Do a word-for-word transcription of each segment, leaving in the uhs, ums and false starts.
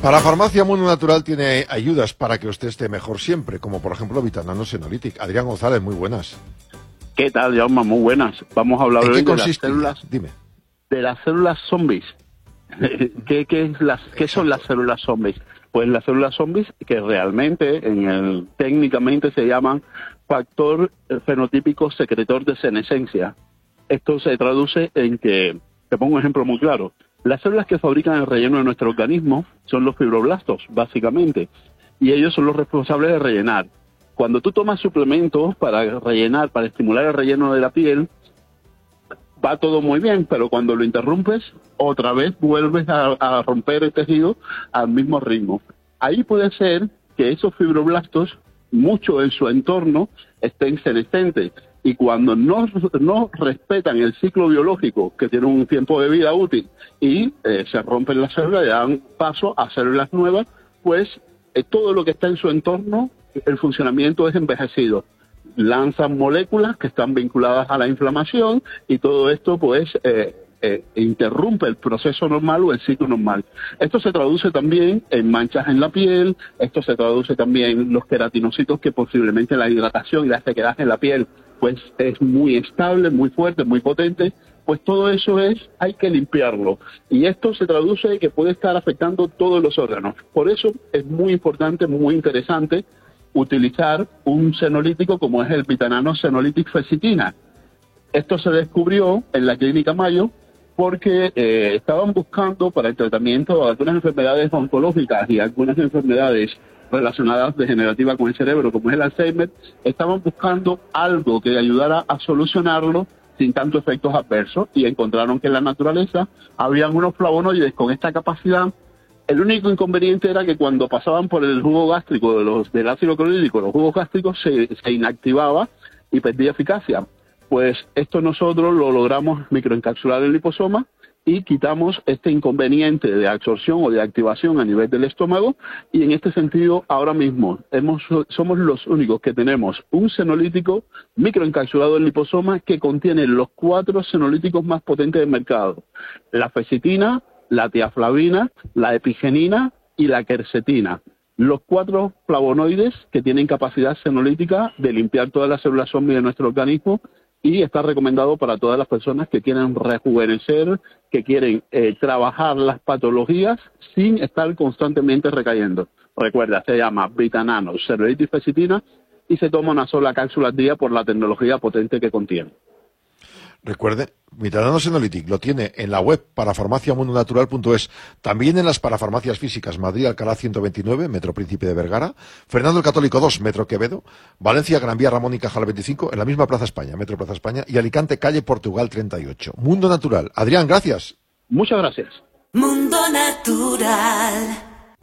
Para Farmacia Mundo Natural tiene ayudas para que usted esté mejor siempre, como por ejemplo Vitanano Senolytic. Adrián González, muy buenas. ¿Qué tal, Jaume? Muy buenas. Vamos a hablar ¿En hoy qué de las consiste? células, Dime. de las células zombies. ¿Qué, qué, es las, ¿Qué son las células zombies? Pues las células zombies que realmente, en el, técnicamente se llaman factor fenotípico secretor de senescencia. Esto se traduce en que, te pongo un ejemplo muy claro, las células que fabrican el relleno de nuestro organismo son los fibroblastos, básicamente, y ellos son los responsables de rellenar. Cuando tú tomas suplementos para rellenar, para estimular el relleno de la piel, va todo muy bien, pero cuando lo interrumpes, otra vez vuelves a, a romper el tejido al mismo ritmo. Ahí puede ser que esos fibroblastos, mucho en su entorno, estén senescentes. Y cuando no, no respetan el ciclo biológico, que tiene un tiempo de vida útil, y eh, se rompen las células y dan paso a células nuevas, pues eh, todo lo que está en su entorno, el funcionamiento es envejecido. Lanzan moléculas que están vinculadas a la inflamación y todo esto pues eh, eh, interrumpe el proceso normal o el ciclo normal. Esto se traduce también en manchas en la piel, esto se traduce también en los queratinocitos, que posiblemente la hidratación y la sequedad en la piel pues es muy estable, muy fuerte, muy potente. Pues todo eso es, hay que limpiarlo. Y esto se traduce en que puede estar afectando todos los órganos. Por eso es muy importante, muy interesante utilizar un senolítico como es el Vitanano Senolytic Fecitina. Esto se descubrió en la Clínica Mayo porque eh, estaban buscando para el tratamiento de algunas enfermedades oncológicas y algunas enfermedades relacionadas degenerativas con el cerebro, como es el Alzheimer. Estaban buscando algo que ayudara a solucionarlo sin tantos efectos adversos, y encontraron que en la naturaleza habían unos flavonoides con esta capacidad. El único inconveniente era que cuando pasaban por el jugo gástrico de los, del ácido clorhídrico, los jugos gástricos se, se inactivaba y perdía eficacia. Pues esto nosotros lo logramos microencapsular en el liposoma y quitamos este inconveniente de absorción o de activación a nivel del estómago, y en este sentido ahora mismo hemos, somos los únicos que tenemos un senolítico microencapsulado en liposoma que contiene los cuatro senolíticos más potentes del mercado: la fecitina, la tiaflavina, la epigenina y la quercetina. Los cuatro flavonoides que tienen capacidad senolítica de limpiar todas las células zombies de nuestro organismo, y está recomendado para todas las personas que quieren rejuvenecer, que quieren eh, trabajar las patologías sin estar constantemente recayendo. Recuerda, se llama Vitanano Senolytic Fecitina y se toma una sola cápsula al día por la tecnología potente que contiene. Recuerde, Vitanano Senolytic lo tiene en la web parafarmaciamundonatural punto es, también en las parafarmacias físicas: Madrid, Alcalá ciento veintinueve, Metro Príncipe de Vergara; Fernando el Católico dos, Metro Quevedo; Valencia, Gran Vía, Ramón y Cajal veinticinco, en la misma Plaza España, Metro Plaza España; y Alicante, calle Portugal treinta y ocho. Mundo Natural. Adrián, gracias. Muchas gracias. Mundo Natural.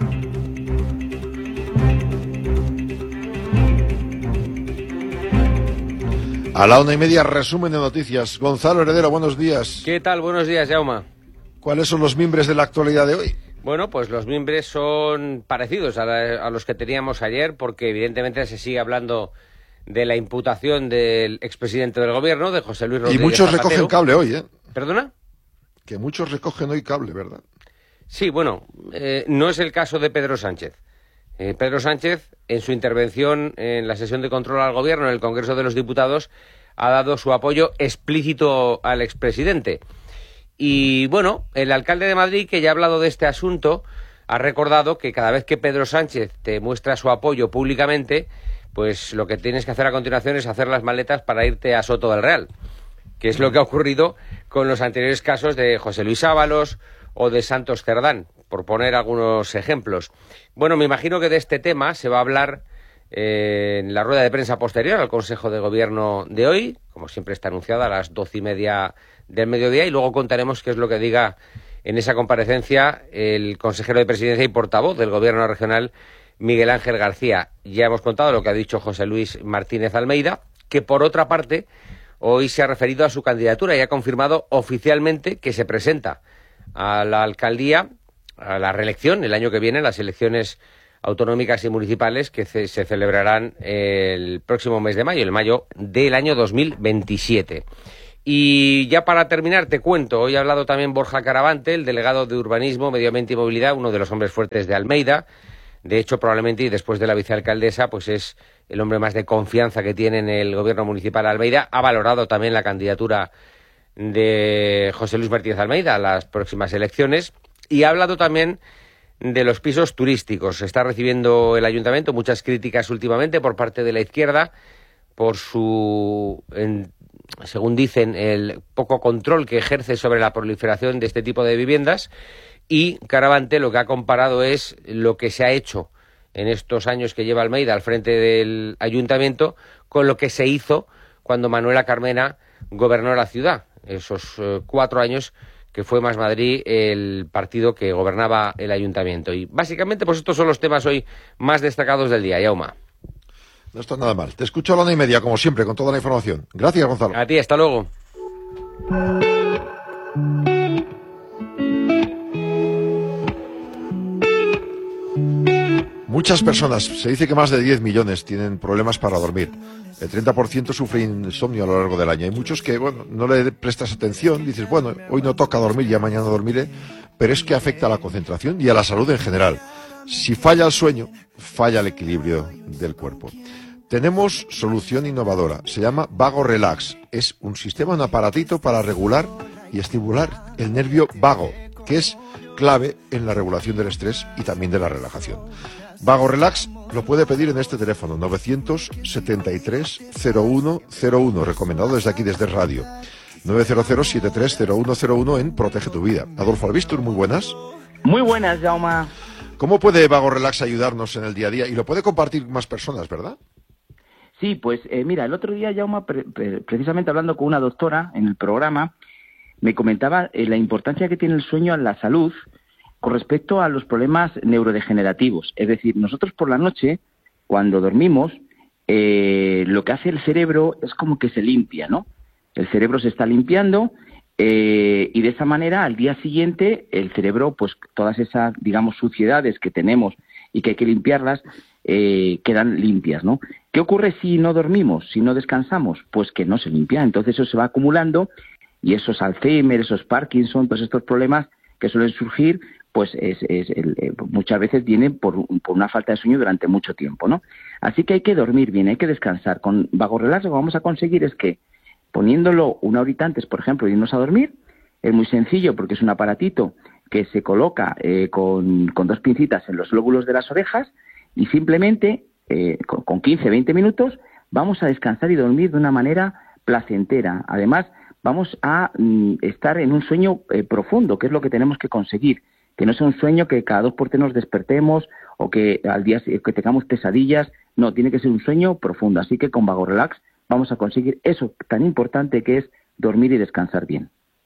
A la una y media, resumen de noticias. Gonzalo Heredero, buenos días. ¿Qué tal? Buenos días, Jaume. ¿Cuáles son los mimbres de la actualidad de hoy? Bueno, pues los mimbres son parecidos a, la, a los que teníamos ayer, porque evidentemente se sigue hablando de la imputación del expresidente del gobierno, de José Luis Rodríguez Y muchos Zapatero. recogen cable hoy, ¿eh? ¿Perdona? Que muchos recogen hoy cable, ¿verdad? Sí, bueno, eh, no es el caso de Pedro Sánchez. Eh, Pedro Sánchez, en su intervención en la sesión de control al gobierno en el Congreso de los Diputados, ha dado su apoyo explícito al expresidente. Y bueno, el alcalde de Madrid, que ya ha hablado de este asunto, ha recordado que cada vez que Pedro Sánchez te muestra su apoyo públicamente, pues lo que tienes que hacer a continuación es hacer las maletas para irte a Soto del Real, que es lo que ha ocurrido con los anteriores casos de José Luis Ábalos o de Santos Cerdán, por poner algunos ejemplos. Bueno, me imagino que de este tema se va a hablar eh, en la rueda de prensa posterior al Consejo de Gobierno de hoy, como siempre está anunciada a las doce y media del mediodía, y luego contaremos qué es lo que diga en esa comparecencia el consejero de Presidencia y portavoz del Gobierno regional, Miguel Ángel García. Ya hemos contado lo que ha dicho José Luis Martínez Almeida, que por otra parte hoy se ha referido a su candidatura y ha confirmado oficialmente que se presenta a la alcaldía, a la reelección el año que viene, las elecciones autonómicas y municipales que se, se celebrarán el próximo mes de mayo, el mayo del año dos mil veintisiete. Y ya para terminar te cuento, hoy ha hablado también Borja Caravante, el delegado de Urbanismo, Medio Ambiente y Movilidad, uno de los hombres fuertes de Almeida. De hecho, probablemente, y después de la vicealcaldesa, pues es el hombre más de confianza que tiene en el gobierno municipal de Almeida. Ha valorado también la candidatura de José Luis Martínez Almeida a las próximas elecciones. Y ha hablado también de los pisos turísticos. Está recibiendo el ayuntamiento muchas críticas últimamente por parte de la izquierda por su, en, según dicen, el poco control que ejerce sobre la proliferación de este tipo de viviendas. Y Caravante lo que ha comparado es lo que se ha hecho en estos años que lleva Almeida al frente del ayuntamiento con lo que se hizo cuando Manuela Carmena gobernó la ciudad, esos eh, cuatro años que fue Más Madrid el partido que gobernaba el ayuntamiento. Y básicamente pues estos son los temas hoy más destacados del día. Yauma. No está nada mal. Te escucho a la una y media, como siempre, con toda la información. Gracias, Gonzalo. A ti, hasta luego. Muchas personas, se dice que más de diez millones tienen problemas para dormir. El treinta por ciento sufre insomnio a lo largo del año. Hay muchos que, bueno, no le prestas atención, dices, bueno, hoy no toca dormir, ya mañana dormiré, pero es que afecta a la concentración y a la salud en general. Si falla el sueño, falla el equilibrio del cuerpo. Tenemos solución innovadora, se llama Vago Relax. Es un sistema, un aparatito para regular y estimular el nervio vago, que es clave en la regulación del estrés y también de la relajación. Vago Relax lo puede pedir en este teléfono, novecientos setenta y tres cero uno cero uno, recomendado desde aquí, desde radio. nueve cero cero setenta y tres cero uno cero uno en Protege tu Vida. Adolfo Albistur, muy buenas. Muy buenas, Jaume. ¿Cómo puede Vago Relax ayudarnos en el día a día? Y lo puede compartir más personas, ¿verdad? Sí, pues eh, mira, el otro día, Jaume, pre pre precisamente hablando con una doctora en el programa, me comentaba eh, la importancia que tiene el sueño en la salud con respecto a los problemas neurodegenerativos. Es decir, nosotros por la noche, cuando dormimos, eh, lo que hace el cerebro es como que se limpia, ¿no? El cerebro se está limpiando eh, y de esa manera al día siguiente el cerebro, pues todas esas, digamos, suciedades que tenemos y que hay que limpiarlas, eh, quedan limpias, ¿no? ¿Qué ocurre si no dormimos, si no descansamos? Pues que no se limpia. Entonces eso se va acumulando y esos Alzheimer, esos Parkinson, todos estos problemas que suelen surgir, pues es, es el, eh, muchas veces vienen por, por una falta de sueño durante mucho tiempo, ¿no? Así que hay que dormir bien, hay que descansar. Con Vago Relax lo que vamos a conseguir es que, poniéndolo una horita antes, por ejemplo, de irnos a dormir, es muy sencillo porque es un aparatito que se coloca eh, con, con dos pincitas en los lóbulos de las orejas y simplemente eh, con, con quince a veinte minutos vamos a descansar y dormir de una manera placentera. Además, vamos a mm, estar en un sueño eh, profundo, que es lo que tenemos que conseguir. Que no sea un sueño que cada dos por tres nos despertemos o que al día que tengamos pesadillas. No, tiene que ser un sueño profundo. Así que con Vago Relax vamos a conseguir eso tan importante que es dormir y descansar bien.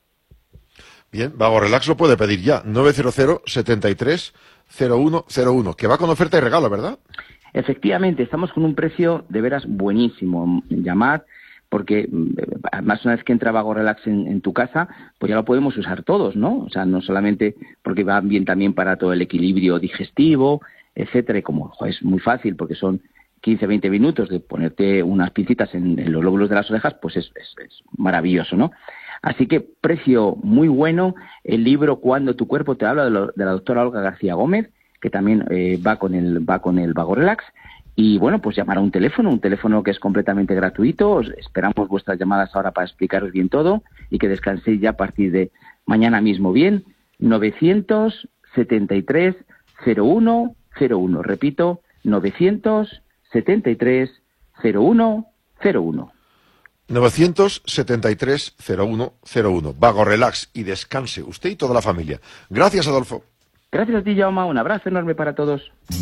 Bien, Vago Relax lo puede pedir ya. nueve cero cero setenta y tres cero uno cero uno, que va con oferta y regalo, ¿verdad? Efectivamente, estamos con un precio de veras buenísimo. Llamad, porque más una vez que entra Vago Relax en, en tu casa, pues ya lo podemos usar todos, ¿no? O sea, no solamente porque va bien también para todo el equilibrio digestivo, etcétera, y como joder, es muy fácil porque son quince a veinte minutos de ponerte unas pincitas en, en los lóbulos de las orejas, pues es, es, es maravilloso, ¿no? Así que precio muy bueno. El libro Cuando tu cuerpo te habla, de, lo, de la doctora Olga García Gómez, que también eh, va con el va con el Vago Relax. Y bueno, pues llamar a un teléfono, un teléfono que es completamente gratuito. Os esperamos vuestras llamadas ahora para explicaros bien todo y que descanséis ya a partir de mañana mismo. Bien, novecientos setenta y tres cero uno cero uno. Repito, novecientos setenta y tres cero uno cero uno. novecientos setenta y tres cero uno cero uno. Vago Relax y descanse usted y toda la familia. Gracias, Adolfo. Gracias a ti, Jaume. Un abrazo enorme para todos.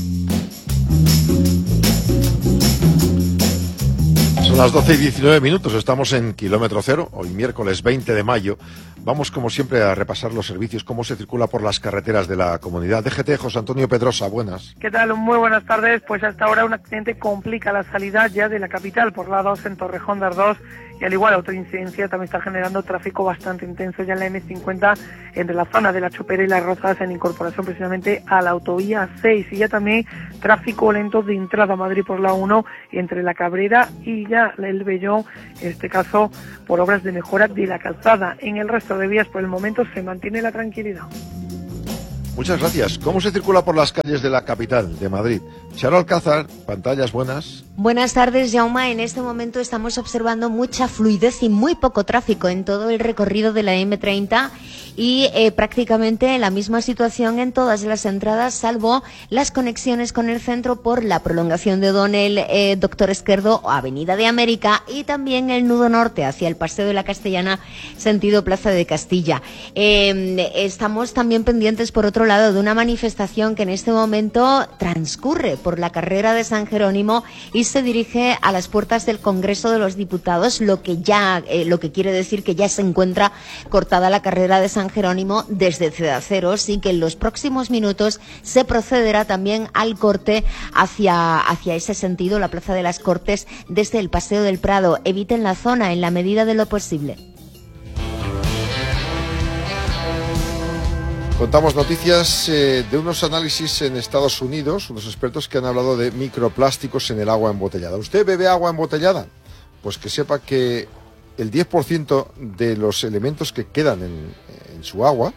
Son las doce y diecinueve minutos, estamos en Kilómetro Cero, hoy miércoles veinte de mayo. Vamos, como siempre, a repasar los servicios, cómo se circula por las carreteras de la comunidad. D G T, José Antonio Pedrosa, buenas. ¿Qué tal? Muy buenas tardes. Pues hasta ahora un accidente complica la salida ya de la capital por la dos en Torrejón de Ardoz y al igual otra incidencia también está generando tráfico bastante intenso ya en la eme cincuenta entre la zona de La Chopera y Las Rozas en incorporación precisamente a la autovía seis, y ya también tráfico lento de entrada a Madrid por la uno y entre La Cabrera y ya el Vellón, en este caso por obras de mejora de la calzada. En el resto de vías por el momento se mantiene la tranquilidad. Muchas gracias. ¿Cómo se circula por las calles de la capital, de Madrid? Charo Alcázar, pantallas buenas. Buenas tardes, Jaume. En este momento estamos observando mucha fluidez y muy poco tráfico en todo el recorrido de la eme treinta y eh, prácticamente la misma situación en todas las entradas, salvo las conexiones con el centro por la prolongación de O'Donnell, eh, Doctor Esquerdo, Avenida de América, y también el nudo norte hacia el Paseo de la Castellana, sentido Plaza de Castilla. Eh, estamos también pendientes, por otro lado, de una manifestación que en este momento transcurre por la carrera de San Jerónimo y se dirige a las puertas del Congreso de los Diputados, lo que ya, eh, lo que quiere decir que ya se encuentra cortada la carrera de San Jerónimo desde Cedaceros, y que en los próximos minutos se procederá también al corte hacia, hacia ese sentido, la Plaza de las Cortes, desde el Paseo del Prado. Eviten la zona en la medida de lo posible. Contamos noticias eh, de unos análisis en Estados Unidos, unos expertos que han hablado de microplásticos en el agua embotellada. ¿Usted bebe agua embotellada? Pues que sepa que el diez por ciento de los elementos que quedan en, en su agua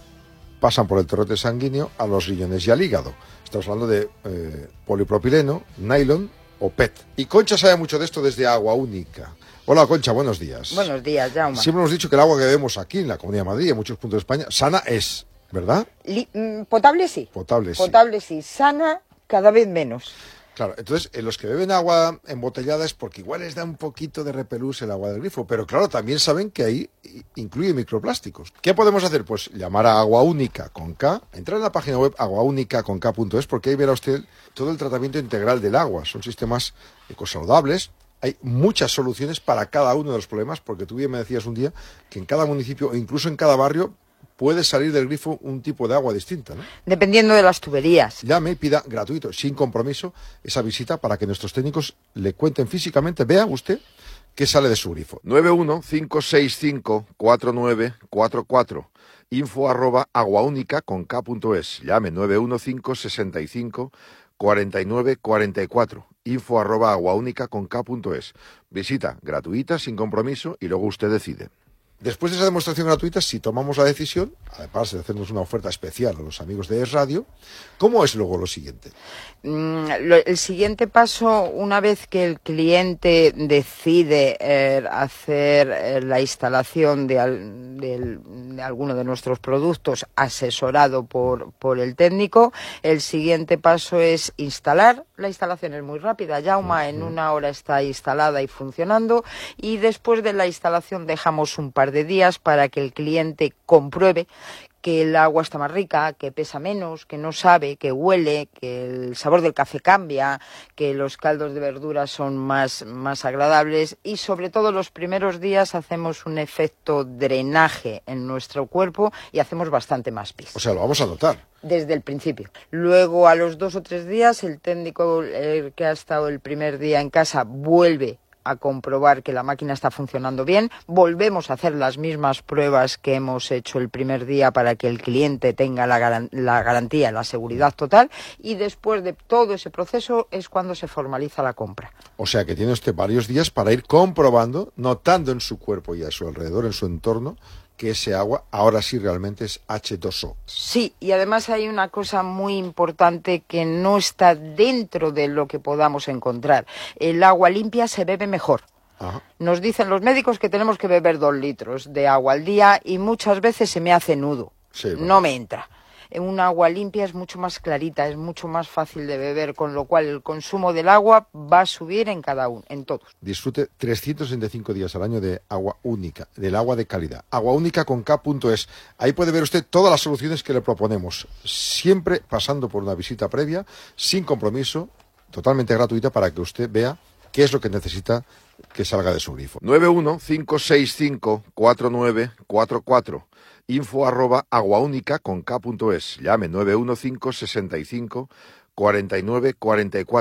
pasan por el torrente sanguíneo a los riñones y al hígado. Estamos hablando de eh, polipropileno, nylon o P E T. Y Concha sabe mucho de esto desde Agua Única. Hola, Concha, buenos días. Buenos días, Jaume. Siempre hemos dicho que el agua que bebemos aquí en la Comunidad de Madrid y en muchos puntos de España, sana es, ¿verdad? Li- potable sí. Potable sí. Potable sí. Sana cada vez menos. Claro, entonces, en los que beben agua embotellada es porque igual les da un poquito de repelús el agua del grifo, pero claro, también saben que ahí incluye microplásticos. ¿Qué podemos hacer? Pues llamar a Agua Única con K, entrar en la página web aguaúnica con K punto es, porque ahí verá usted todo el tratamiento integral del agua. Son sistemas ecosaludables. Hay muchas soluciones para cada uno de los problemas, porque tú bien me decías un día que en cada municipio o incluso en cada barrio puede salir del grifo un tipo de agua distinta, ¿no? Dependiendo de las tuberías. Llame y pida gratuito, sin compromiso, esa visita para que nuestros técnicos le cuenten físicamente, vea usted, qué sale de su grifo. nueve uno cinco seis cinco cuatro nueve cuatro cuatro, info arroba aguaúnica con K punto es. Llame nueve uno cinco seis cinco cuatro nueve cuatro cuatro, info arroba aguaúnica con K punto es. Visita gratuita, sin compromiso, y luego usted decide. Después de esa demostración gratuita, si tomamos la decisión, además de hacernos una oferta especial a los amigos de Es Radio, ¿cómo es luego lo siguiente? Mm, lo, el siguiente paso, una vez que el cliente decide eh, hacer eh, la instalación de, al, de, de alguno de nuestros productos asesorado por, por el técnico, el siguiente paso es instalar. La instalación es muy rápida, Jaume, en una hora está instalada y funcionando, y después de la instalación dejamos un par de días para que el cliente compruebe que el agua está más rica, que pesa menos, que no sabe, que huele, que el sabor del café cambia, que los caldos de verduras son más, más agradables, y sobre todo los primeros días hacemos un efecto drenaje en nuestro cuerpo y hacemos bastante más pis. O sea, lo vamos a notar. Desde el principio. Luego, a los dos o tres días, el técnico eh, que ha estado el primer día en casa vuelve a comprobar que la máquina está funcionando bien. Volvemos a hacer las mismas pruebas que hemos hecho el primer día para que el cliente tenga la, garan- la garantía, la seguridad total, y después de todo ese proceso es cuando se formaliza la compra. O sea que tiene usted varios días para ir comprobando, notando en su cuerpo y a su alrededor, en su entorno, que ese agua ahora sí realmente es hache dos o. Sí, y además hay una cosa muy importante que no está dentro de lo que podamos encontrar. El agua limpia se bebe mejor. Ajá. Nos dicen los médicos que tenemos que beber dos litros de agua al día y muchas veces se me hace nudo. Sí, bueno. No me entra. Un agua limpia es mucho más clarita, es mucho más fácil de beber, con lo cual el consumo del agua va a subir en cada uno, en todos. Disfrute trescientos sesenta y cinco días al año de Agua Única, del agua de calidad. aguaúnica con K punto es. Ahí puede ver usted todas las soluciones que le proponemos, siempre pasando por una visita previa, sin compromiso, totalmente gratuita, para que usted vea qué es lo que necesita que salga de su grifo. nueve uno cinco seis cinco cuatro nueve cuatro cuatro, info arroba aguaúnica con K punto es. Llame nueve uno cinco seis cinco cuatro nueve cuatro cuatro,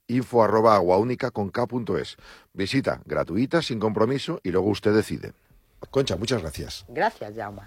info arroba aguaunica con k punto es. Visita gratuita, sin compromiso, y luego usted decide. Concha, muchas gracias. Gracias, Jaume.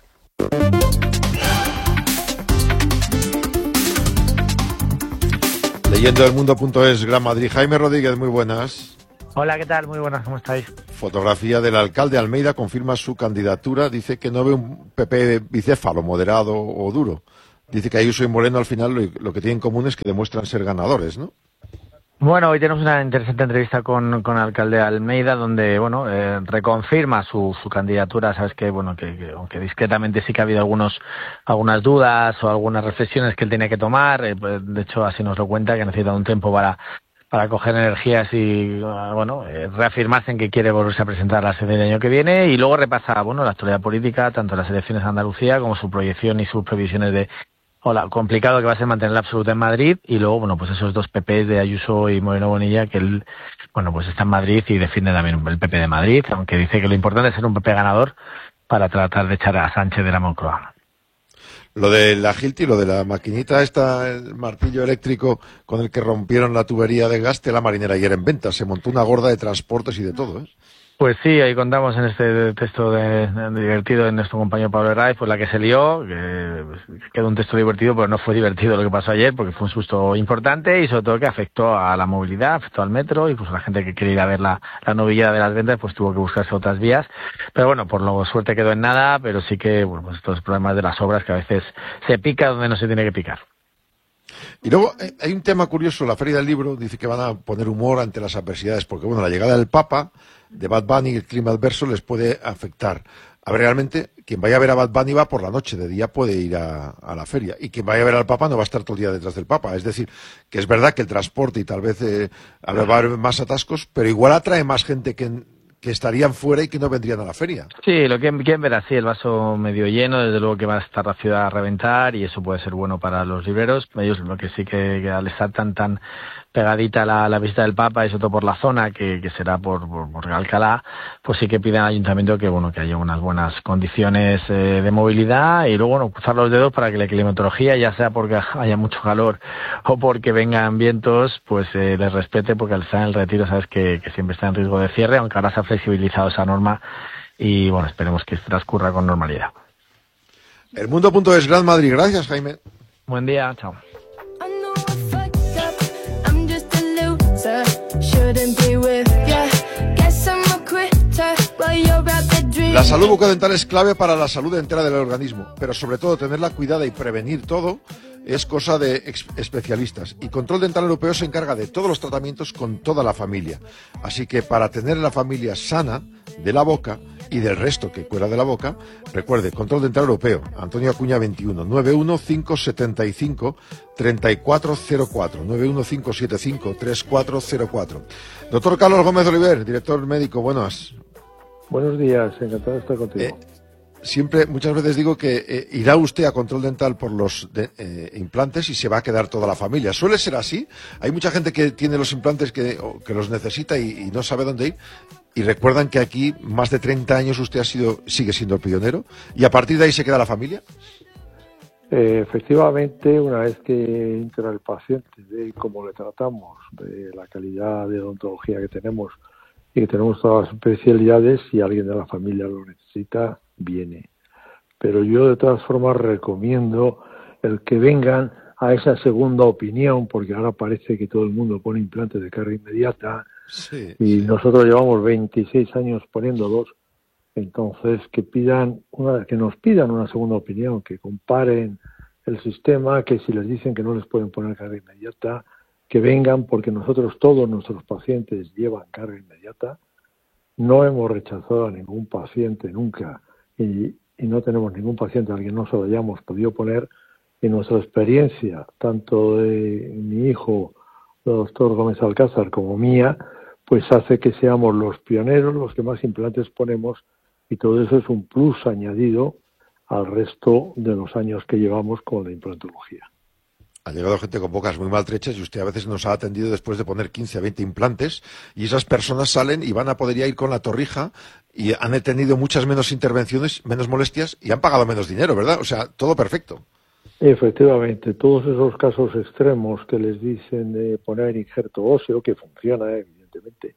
Leyendo el mundo punto es, Gran Madrid. Jaime Rodríguez, muy buenas. Hola, ¿qué tal? Muy buenas, ¿cómo estáis? Fotografía del alcalde Almeida, confirma su candidatura, dice que no ve un P P bicéfalo, moderado o duro. Dice que Ayuso y Moreno al final lo, lo que tienen en común es que demuestran ser ganadores, ¿no? Bueno, hoy tenemos una interesante entrevista con, con el alcalde Almeida, donde, bueno, eh, reconfirma su, su candidatura. Sabes que, bueno, que, que aunque discretamente sí que ha habido algunos, algunas dudas o algunas reflexiones que él tenía que tomar, eh, pues, de hecho así nos lo cuenta, que necesita un tiempo para, para coger energías y, bueno, eh, reafirmarse en que quiere volverse a presentar la sede del año que viene, y luego repasa, bueno, la actualidad política, tanto las elecciones de Andalucía como su proyección y sus previsiones de Hola, complicado que va a ser mantener la absoluta en Madrid, y luego, bueno, pues esos dos P Pes de Ayuso y Moreno Bonilla, que él, bueno, pues está en Madrid y defiende también el P P de Madrid, aunque dice que lo importante es ser un P P ganador para tratar de echar a Sánchez de la Moncloa. Lo de la Hilti, lo de la maquinita esta, el martillo eléctrico con el que rompieron la tubería de gas de la marinera ayer en venta, se montó una gorda de transportes y de todo, ¿eh? Pues sí, ahí contamos en este texto de, de divertido de nuestro compañero Pablo Herraiz, pues la que se lió, que quedó un texto divertido, pero no fue divertido lo que pasó ayer, porque fue un susto importante y sobre todo que afectó a la movilidad, afectó al metro, incluso la gente que quería ir a ver la, la novillada de las ventas, pues tuvo que buscarse otras vías. Pero bueno, por lo suerte quedó en nada, pero sí que, bueno, pues estos problemas de las obras que a veces se pica donde no se tiene que picar. Y luego hay un tema curioso, la Feria del Libro dice que van a poner humor ante las adversidades, porque bueno, la llegada del Papa, de Bad Bunny y el clima adverso les puede afectar. A ver, realmente, quien vaya a ver a Bad Bunny va por la noche, de día puede ir a, a la feria, y quien vaya a ver al Papa no va a estar todo el día detrás del Papa. Es decir, que es verdad que el transporte y tal vez eh, va a haber más atascos, pero igual atrae más gente que, que estarían fuera y que no vendrían a la feria. Sí, lo que quieren ver así, el vaso medio lleno, desde luego que va a estar la ciudad a reventar, y eso puede ser bueno para los libreros. Ellos lo que sí que, que al estar tan tan pegadita la, la visita del Papa, y sobre todo por la zona, que, que será por, por, por Alcalá, pues sí que piden al Ayuntamiento que, bueno, que haya unas buenas condiciones eh, de movilidad, y luego, bueno, cruzar los dedos para que la climatología, ya sea porque haya mucho calor o porque vengan vientos, pues eh, les respete, porque al estar en el Retiro sabes que, que siempre está en riesgo de cierre, aunque ahora se ha flexibilizado esa norma, y bueno, esperemos que transcurra con normalidad. El mundo punto es, Gran Madrid. Gracias, Jaime. Buen día, chao. La salud bucodental es clave para la salud entera del organismo, pero sobre todo tenerla cuidada y prevenir todo es cosa de ex- especialistas. Y Control Dental Europeo se encarga de todos los tratamientos con toda la familia. Así que para tener la familia sana de la boca y del resto que cuela de la boca, recuerde, Control Dental Europeo, Antonio Acuña veintiuno, nueve uno cinco siete cinco, tres cuatro cero cuatro, nueve uno cinco siete cinco, tres cuatro cero cuatro. Doctor Carlos Gómez Oliver, director médico, buenas. Buenos días, encantado de estar contigo. Eh, siempre, muchas veces digo que eh, irá usted a control dental por los de, eh, implantes y se va a quedar toda la familia. ¿Suele ser así? Hay mucha gente que tiene los implantes que, o, que los necesita y, y no sabe dónde ir. Y recuerdan que aquí, más de treinta años, usted ha sido, sigue siendo el pionero. ¿Y a partir de ahí se queda la familia? Eh, efectivamente, una vez que entra el paciente, de cómo le tratamos, de la calidad de odontología que tenemos, y que tenemos todas las especialidades, si alguien de la familia lo necesita, viene. Pero yo de todas formas recomiendo el que vengan a esa segunda opinión, porque ahora parece que todo el mundo pone implantes de carga inmediata, sí, y sí. Nosotros llevamos veintiséis años poniéndolos, entonces que pidan una, que nos pidan una segunda opinión, que comparen el sistema, que si les dicen que no les pueden poner carga inmediata, que vengan, porque nosotros todos nuestros pacientes llevan carga inmediata, no hemos rechazado a ningún paciente nunca, y, y no tenemos ningún paciente al que no se lo hayamos podido poner. Y nuestra experiencia, tanto de mi hijo, el doctor Gómez Alcázar, como mía, pues hace que seamos los pioneros, los que más implantes ponemos, y todo eso es un plus añadido al resto de los años que llevamos con la implantología. Ha llegado gente con bocas muy maltrechas y usted a veces nos ha atendido después de poner quince a veinte implantes, y esas personas salen y van a poder ir con la torrija y han tenido muchas menos intervenciones, menos molestias y han pagado menos dinero, ¿verdad? O sea, todo perfecto. Efectivamente, todos esos casos extremos que les dicen de poner injerto óseo, que funciona evidentemente,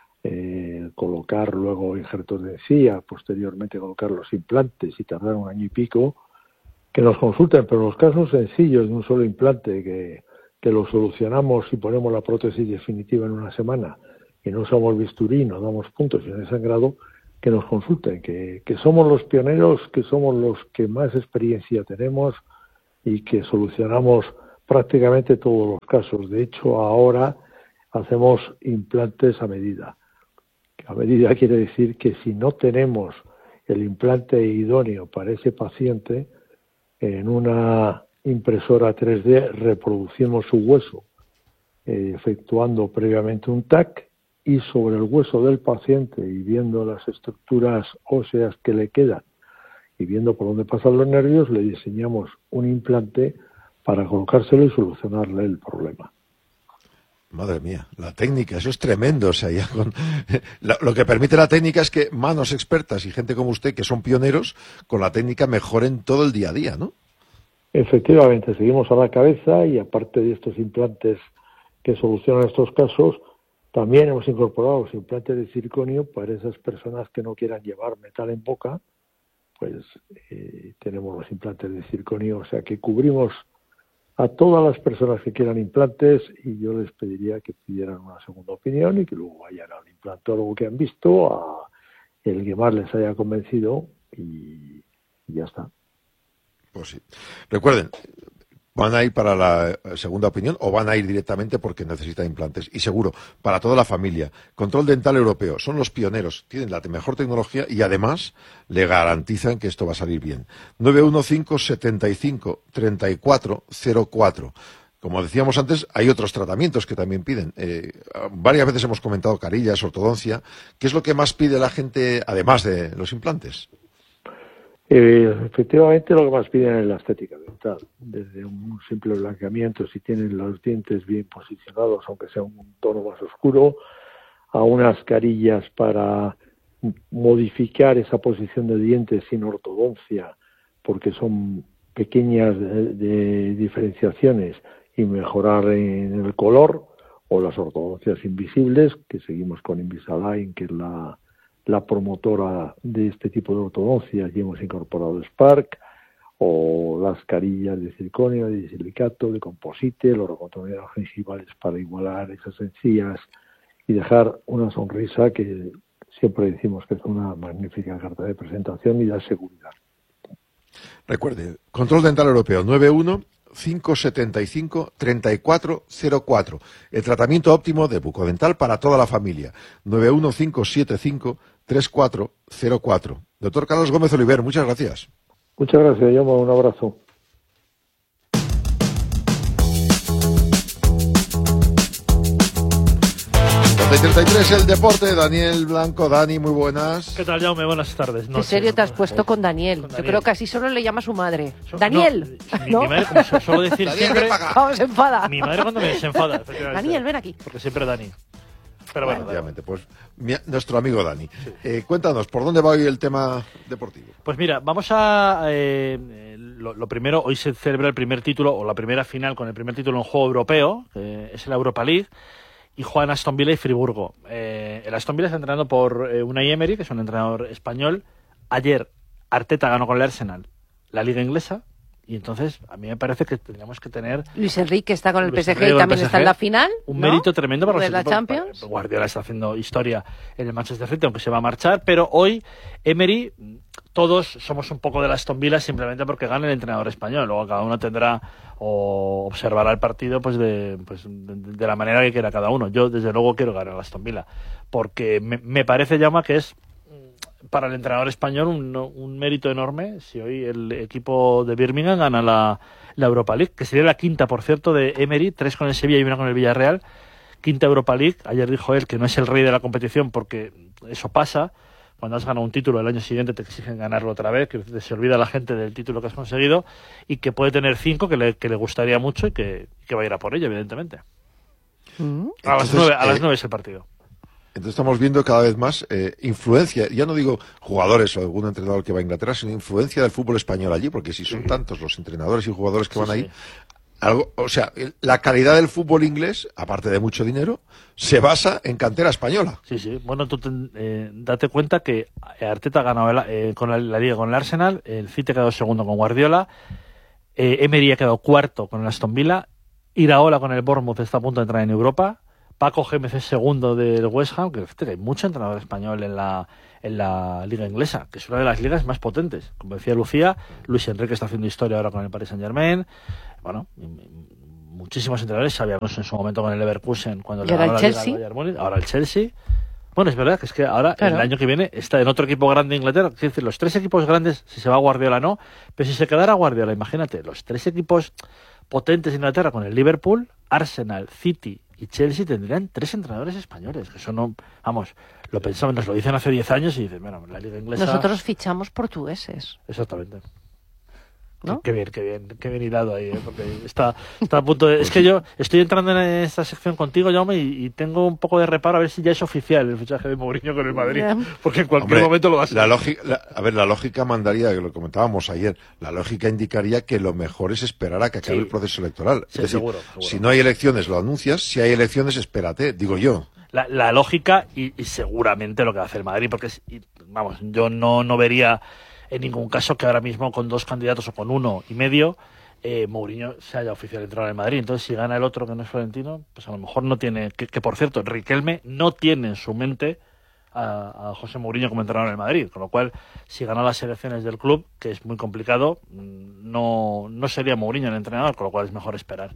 eh, colocar luego injertos de encía, posteriormente colocar los implantes y tardar un año y pico, que nos consulten, pero los casos sencillos de un solo implante que, que lo solucionamos y ponemos la prótesis definitiva en una semana y no usamos bisturí, no damos puntos y no hay sangrado, que nos consulten, que, que somos los pioneros, que somos los que más experiencia tenemos y que solucionamos prácticamente todos los casos. De hecho, ahora hacemos implantes a medida. A medida quiere decir que si no tenemos el implante idóneo para ese paciente, en una impresora tres D reproducimos su hueso, eh, efectuando previamente un T A C, y sobre el hueso del paciente y viendo las estructuras óseas que le quedan y viendo por dónde pasan los nervios, le diseñamos un implante para colocárselo y solucionarle el problema. Madre mía, la técnica, eso es tremendo. O sea, ya con... lo, lo que permite la técnica es que manos expertas y gente como usted, que son pioneros, con la técnica mejoren todo el día a día, ¿no? Efectivamente, seguimos a la cabeza y aparte de estos implantes que solucionan estos casos, también hemos incorporado los implantes de circonio para esas personas que no quieran llevar metal en boca, pues eh, tenemos los implantes de circonio, o sea que cubrimos a todas las personas que quieran implantes y yo les pediría que pidieran una segunda opinión y que luego vayan al implantólogo que han visto, a el que más les haya convencido y, y ya está. Pues sí. Recuerden, van a ir para la segunda opinión o van a ir directamente porque necesitan implantes. Y seguro, para toda la familia. Control Dental Europeo. Son los pioneros. Tienen la mejor tecnología y además le garantizan que esto va a salir bien. nueve uno cinco, setenta y cinco, treinta y cuatro cero cuatro. Como decíamos antes, hay otros tratamientos que también piden. Eh, varias veces hemos comentado carillas, ortodoncia. ¿Qué es lo que más pide la gente, además de los implantes? Eh, efectivamente, lo que más piden es la estética dental, desde un simple blanqueamiento, si tienen los dientes bien posicionados, aunque sea un tono más oscuro, a unas carillas para modificar esa posición de dientes sin ortodoncia, porque son pequeñas de, de diferenciaciones, y mejorar en el color, o las ortodoncias invisibles, que seguimos con Invisalign, que es la la promotora de este tipo de ortodoncias, y hemos incorporado Spark, o las carillas de circonio, de silicato, de composite, los robotoneros gingivales para igualar esas encías y dejar una sonrisa que siempre decimos que es una magnífica carta de presentación y da seguridad. Recuerde, Control Dental Europeo, nueve uno cinco, setenta y cinco, treinta y cuatro cero cuatro. El tratamiento óptimo de bucodental para toda la familia. nueve uno cinco, setenta y cinco, treinta y cuatro cero cuatro. Doctor Carlos Gómez Oliver, muchas gracias. Muchas gracias, Yomo. Un abrazo. treinta y tres el deporte, Daniel Blanco. Dani, muy buenas. ¿Qué tal, Jaume? Buenas tardes. ¿En serio te has puesto con Daniel? con Daniel? Yo creo que así solo le llama a su madre. So, Daniel. No, mi, ¿no? mi madre, como su- suelo decir Daniel, siempre... ven para acá. Vamos, se enfada. Mi madre cuando me se enfada, efectivamente. Daniel, ven aquí. Porque siempre Dani. Pero bueno, da igual. Obviamente, pues mi- nuestro amigo Dani. Eh, cuéntanos, ¿por dónde va hoy el tema deportivo? Pues mira, vamos a... eh, lo, lo primero, hoy se celebra el primer título, o la primera final con el primer título en juego europeo, que es la Europa League, y juegan Aston Villa y Friburgo. Eh, el Aston Villa está entrenado por eh, Unai Emery, que es un entrenador español. Ayer Arteta ganó con el Arsenal la Liga Inglesa, y entonces a mí me parece que tendríamos que tener Luis Enrique está con el Luis P S G Enrique y con el también P S G, está en la final. un ¿no? mérito tremendo para de los la equipos. Champions. Guardiola está haciendo historia en el Manchester City, aunque se va a marchar, pero hoy Emery, todos somos un poco de la Aston Villa simplemente porque gana el entrenador español. Luego cada uno tendrá o observará el partido pues de, pues de, de la manera que quiera cada uno. Yo desde luego quiero ganar a Aston Villa porque me, me parece, Jaume, que es para el entrenador español un, un mérito enorme si hoy el equipo de Birmingham gana la, la Europa League, que sería la quinta, por cierto, de Emery, tres con el Sevilla y una con el Villarreal. Quinta Europa League. Ayer dijo él que no es el rey de la competición porque eso pasa. Cuando has ganado un título el año siguiente te exigen ganarlo otra vez, que se olvida la gente del título que has conseguido, y que puede tener cinco que le, que le gustaría mucho y que, que va a ir a por ello, evidentemente. Mm. A las Entonces, nueve, a las eh, nueve es el partido. Entonces estamos viendo cada vez más eh, influencia, ya no digo jugadores o algún entrenador que va a Inglaterra, sino influencia del fútbol español allí, porque si son tantos los entrenadores y jugadores que Sí, van ahí, sí. algo, o sea, el- la calidad del fútbol inglés, aparte de mucho dinero, se basa en cantera española. Sí, sí. Bueno, tú ten- eh, date cuenta que Arteta ha ganado el- eh, con la, la Liga con el Arsenal, el City ha quedado segundo con Guardiola, eh, Emery ha quedado cuarto con el Aston Villa, Iraola con el Bournemouth está a punto de entrar en Europa, Paco Gémez es segundo del West Ham, que fíjate que hay mucho entrenador español en la, en la Liga Inglesa, que es una de las ligas más potentes. Como decía Lucía, Luis Enrique está haciendo historia ahora con el Paris Saint-Germain, bueno, y- y muchísimos entrenadores, Xabi Alonso en su momento con el Leverkusen, cuando Y le ahora ganó el la Liga Chelsea. al Bayern Múnich, ahora el Chelsea. Bueno, es verdad que es que ahora, Claro. el año que viene, está en otro equipo grande de Inglaterra. Es decir, los tres equipos grandes, si se va Guardiola no, pero si se quedara Guardiola, imagínate, los tres equipos potentes de Inglaterra con el Liverpool, Arsenal, City y Chelsea tendrían tres entrenadores españoles. Que eso no, vamos, lo pensamos, nos lo dicen hace diez años y dicen, bueno, la Liga Inglesa... Nosotros fichamos portugueses. Exactamente. ¿No? Qué bien, qué bien, qué bien hilado ahí, ¿eh? Porque está, está a punto de... Es que yo estoy entrando en esta sección contigo, Jaume, y, y tengo un poco de reparo a ver si ya es oficial el fichaje de Mourinho con el Madrid, Ya. porque en cualquier Hombre, momento lo va a ser. La lógica, la- a ver, la lógica mandaría, que lo comentábamos ayer, la lógica indicaría que lo mejor es esperar a que acabe Sí. el proceso electoral. Sí, es decir, seguro, seguro. si no hay elecciones lo anuncias, si hay elecciones espérate, digo yo. La, la lógica y, y seguramente lo que va a hacer el Madrid, porque, es- y, vamos, yo no, no vería en ningún caso que ahora mismo con dos candidatos o con uno y medio eh, Mourinho se haya oficial entrado en el Madrid. Entonces, si gana el otro que no es Florentino, pues a lo mejor no tiene, que, que por cierto, Riquelme no tiene en su mente a, a José Mourinho como entrenador en el Madrid, con lo cual, si gana las elecciones del club, que es muy complicado, mm, no, no sería Mourinho el entrenador, con lo cual es mejor esperar.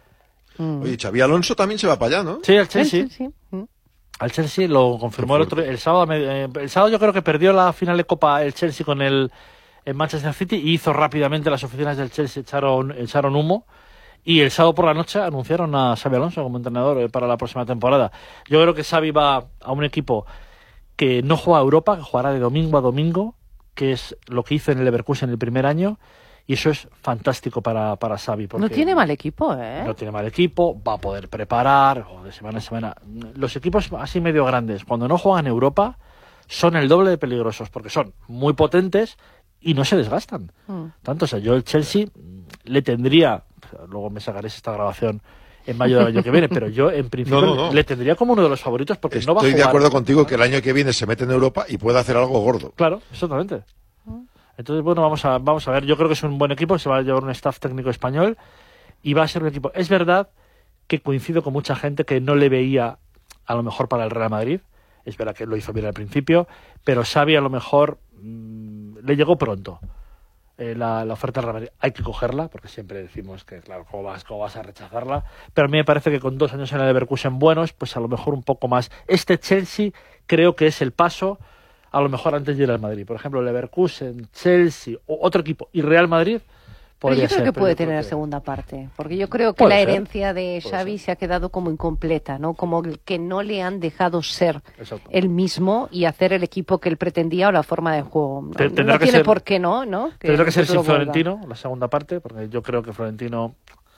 Mm. Oye, Xabi Alonso también se va para allá, ¿no? Sí, el Chelsea. Sí, sí, sí. Mm. Al Chelsea lo confirmó el otro el sábado. me- eh, El sábado yo creo que perdió la final de Copa el Chelsea con el, el Manchester City y hizo rápidamente las oficinas del Chelsea, echaron, echaron humo. Y el sábado por la noche anunciaron a Xabi Alonso como entrenador eh, para la próxima temporada. Yo creo que Xavi va a un equipo que no juega a Europa, que jugará de domingo a domingo, que es lo que hizo en el Leverkusen el primer año. Y eso es fantástico para, para Xavi. No porque- tiene mal equipo, ¿eh? no tiene mal equipo, va a poder preparar o de semana a semana. Los equipos así medio grandes, cuando no juegan en Europa, son el doble de peligrosos porque son muy potentes y no se desgastan. Mm. Tanto, o sea, yo el Chelsea mm, le tendría, luego me sacaréis esta grabación en mayo del año que viene, pero yo en principio No, no, no. le tendría como uno de los favoritos porque no va a Estoy jugar. de acuerdo contigo que el año que viene se mete en Europa y puede hacer algo gordo. Claro, exactamente. Entonces, bueno, vamos a, vamos a ver. Yo creo que es un buen equipo, se va a llevar un staff técnico español y va a ser un equipo. Es verdad que coincido con mucha gente que no le veía a lo mejor para el Real Madrid. Es verdad que lo hizo bien al principio, pero Xavi a lo mejor mmm, le llegó pronto eh, la, la oferta del Real Madrid. Hay que cogerla, porque siempre decimos que, claro, ¿cómo vas, cómo vas a rechazarla? Pero a mí me parece que con dos años en el Leverkusen buenos, pues a lo mejor un poco más. Este Chelsea creo que es el paso a lo mejor antes de ir al Madrid. Por ejemplo, Leverkusen, Chelsea o otro equipo y Real Madrid Pero podría yo creo ser, que pero puede yo creo tener que- segunda parte, porque yo creo que Puede la ser, herencia de puede Xavi se ha quedado como incompleta, ¿no? Como que no le han dejado ser Exacto. él mismo y hacer el equipo que él pretendía o la forma de juego. No, Te- tendrá no que tiene ser- por qué no, ¿no? Tendrá que el ser futuro sin vuelva. Florentino, la segunda parte, porque yo creo que Florentino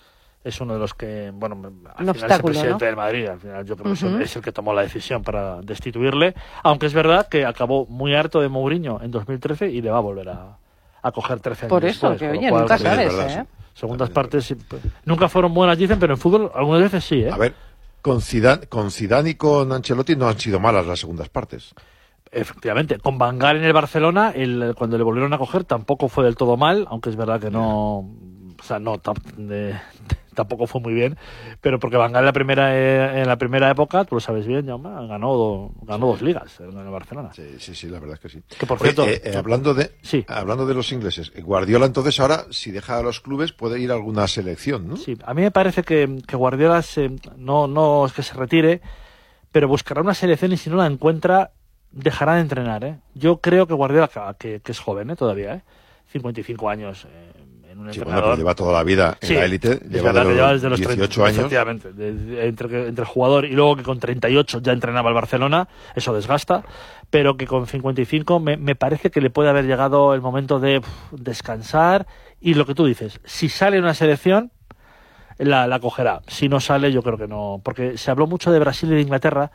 es uno de los que, bueno, al Un final es el obstáculo, presidente ¿no? del Madrid, al final yo creo que Ujú. es el que tomó la decisión para destituirle, aunque es verdad que acabó muy harto de Mourinho en dos mil trece y le va a volver a, a coger trece años Por eso, después, que con lo oye, cual, nunca pues, sabes, es verdad, ¿eh? sí. segundas partes sí, pues, nunca fueron buenas, dicen, pero en fútbol algunas veces sí, ¿eh? A ver, con Zidane, con Zidane y con Ancelotti no han sido malas las segundas partes. Efectivamente, con Van Gaal en el Barcelona, el, cuando le volvieron a coger tampoco fue del todo mal, aunque es verdad que no, o sea, no tam- de- tampoco fue muy bien, pero porque Van Gaal en la primera eh, en la primera época, tú lo sabes bien, Jaume, ganó do- ganó dos ligas en el Barcelona. Sí, sí, sí, la verdad es que sí. Que por Oye, cierto, eh, eh, hablando de sí. hablando de los ingleses, Guardiola entonces ahora, si deja a los clubes, puede ir a alguna selección, ¿no? Sí, a mí me parece que, que Guardiola se- no, no es que se retire, pero buscará una selección y si no la encuentra, dejará de entrenar, ¿eh? Yo creo que Guardiola, que, que es joven, ¿eh? Todavía, ¿eh? cincuenta y cinco años eh, en un Sí, bueno, entrenador. pero lleva toda la vida en Sí, la élite, es lleva, verdad de que los lleva desde los dieciocho treinta, años. efectivamente, de- de- entre, que- entre jugador y luego que con treinta y ocho ya entrenaba el Barcelona, eso desgasta, pero que con cincuenta y cinco me, me parece que le puede haber llegado el momento de uf, descansar y lo que tú dices, si sale una selección, la, la cogerá, si no sale yo creo que no, porque se habló mucho de Brasil y de Inglaterra,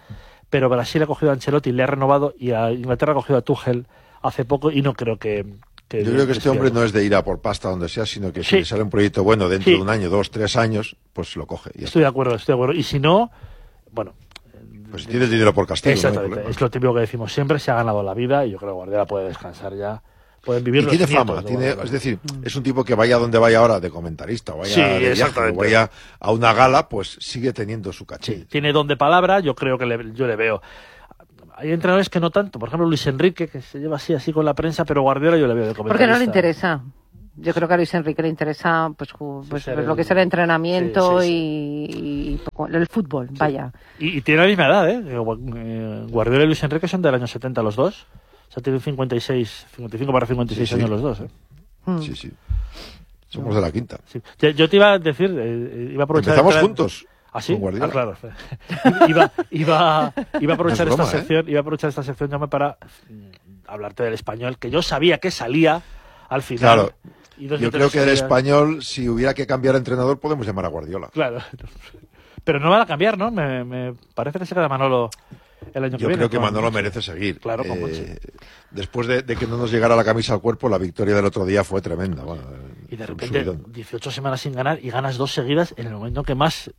pero Brasil ha cogido a Ancelotti, le ha renovado, y a Inglaterra ha cogido a Tuchel hace poco, y no creo que... que Yo creo que este hombre no es de ir a por pasta donde sea, sino que si Sí. le sale un proyecto bueno dentro Sí. de un año, dos, tres años, pues lo coge. Y ya Estoy de acuerdo, estoy de acuerdo. Y si no, bueno... está. Pues si tienes dinero por castigo, no hay Exactamente, problema. es lo típico que decimos siempre, se ha ganado la vida, y yo creo que Guardiola puede descansar ya, pueden vivir Y los tiene nietos fama, de tiene, Guardiola. es decir, es un tipo que vaya donde vaya ahora de comentarista, o vaya Sí, de viaje, o exactamente. vaya a una gala, pues sigue teniendo su caché. Tiene don de palabra, yo creo que le, yo le veo. Hay entrenadores que no tanto, por ejemplo Luis Enrique, que se lleva así así con la prensa, pero Guardiola yo le veo de comentarista. Porque no le interesa. Yo creo que a Luis Enrique le interesa pues, ju- pues, ser pues lo el- que es el entrenamiento Sí, sí, Y, y poco- el fútbol, vaya. Y, y tiene la misma edad, ¿eh? Eh, Guardiola y Luis Enrique son del año setenta los dos. O sea, tienen cincuenta y seis, cincuenta y cinco para cincuenta y seis Sí, sí. años los dos, ¿eh? Mm. Sí, sí. Somos de la quinta. Sí. Yo, yo te iba a decir, eh, iba a aprovechar... Empezamos entrar- juntos. ¿Ah, sí? con Guardiola. Ah, claro. iba, iba, iba a aprovechar No es broma, esta ¿eh? sección, iba a aprovechar esta sección, llame, para mm, hablarte del español, que yo sabía que salía al final. Claro. Y dos Yo o tres creo que del días- español, si hubiera que cambiar de entrenador, podemos llamar a Guardiola. Claro. Pero no van a cambiar, ¿no? Me, me parece que se queda Manolo el año que Yo viene. creo que con Manolo Monchi. merece seguir. Claro, con Eh, Monchi. después de, de que no nos llegara la camisa al cuerpo, la victoria del otro día fue tremenda. Bueno, Y de fue un repente, subidón. dieciocho semanas sin ganar y ganas dos seguidas en el momento que más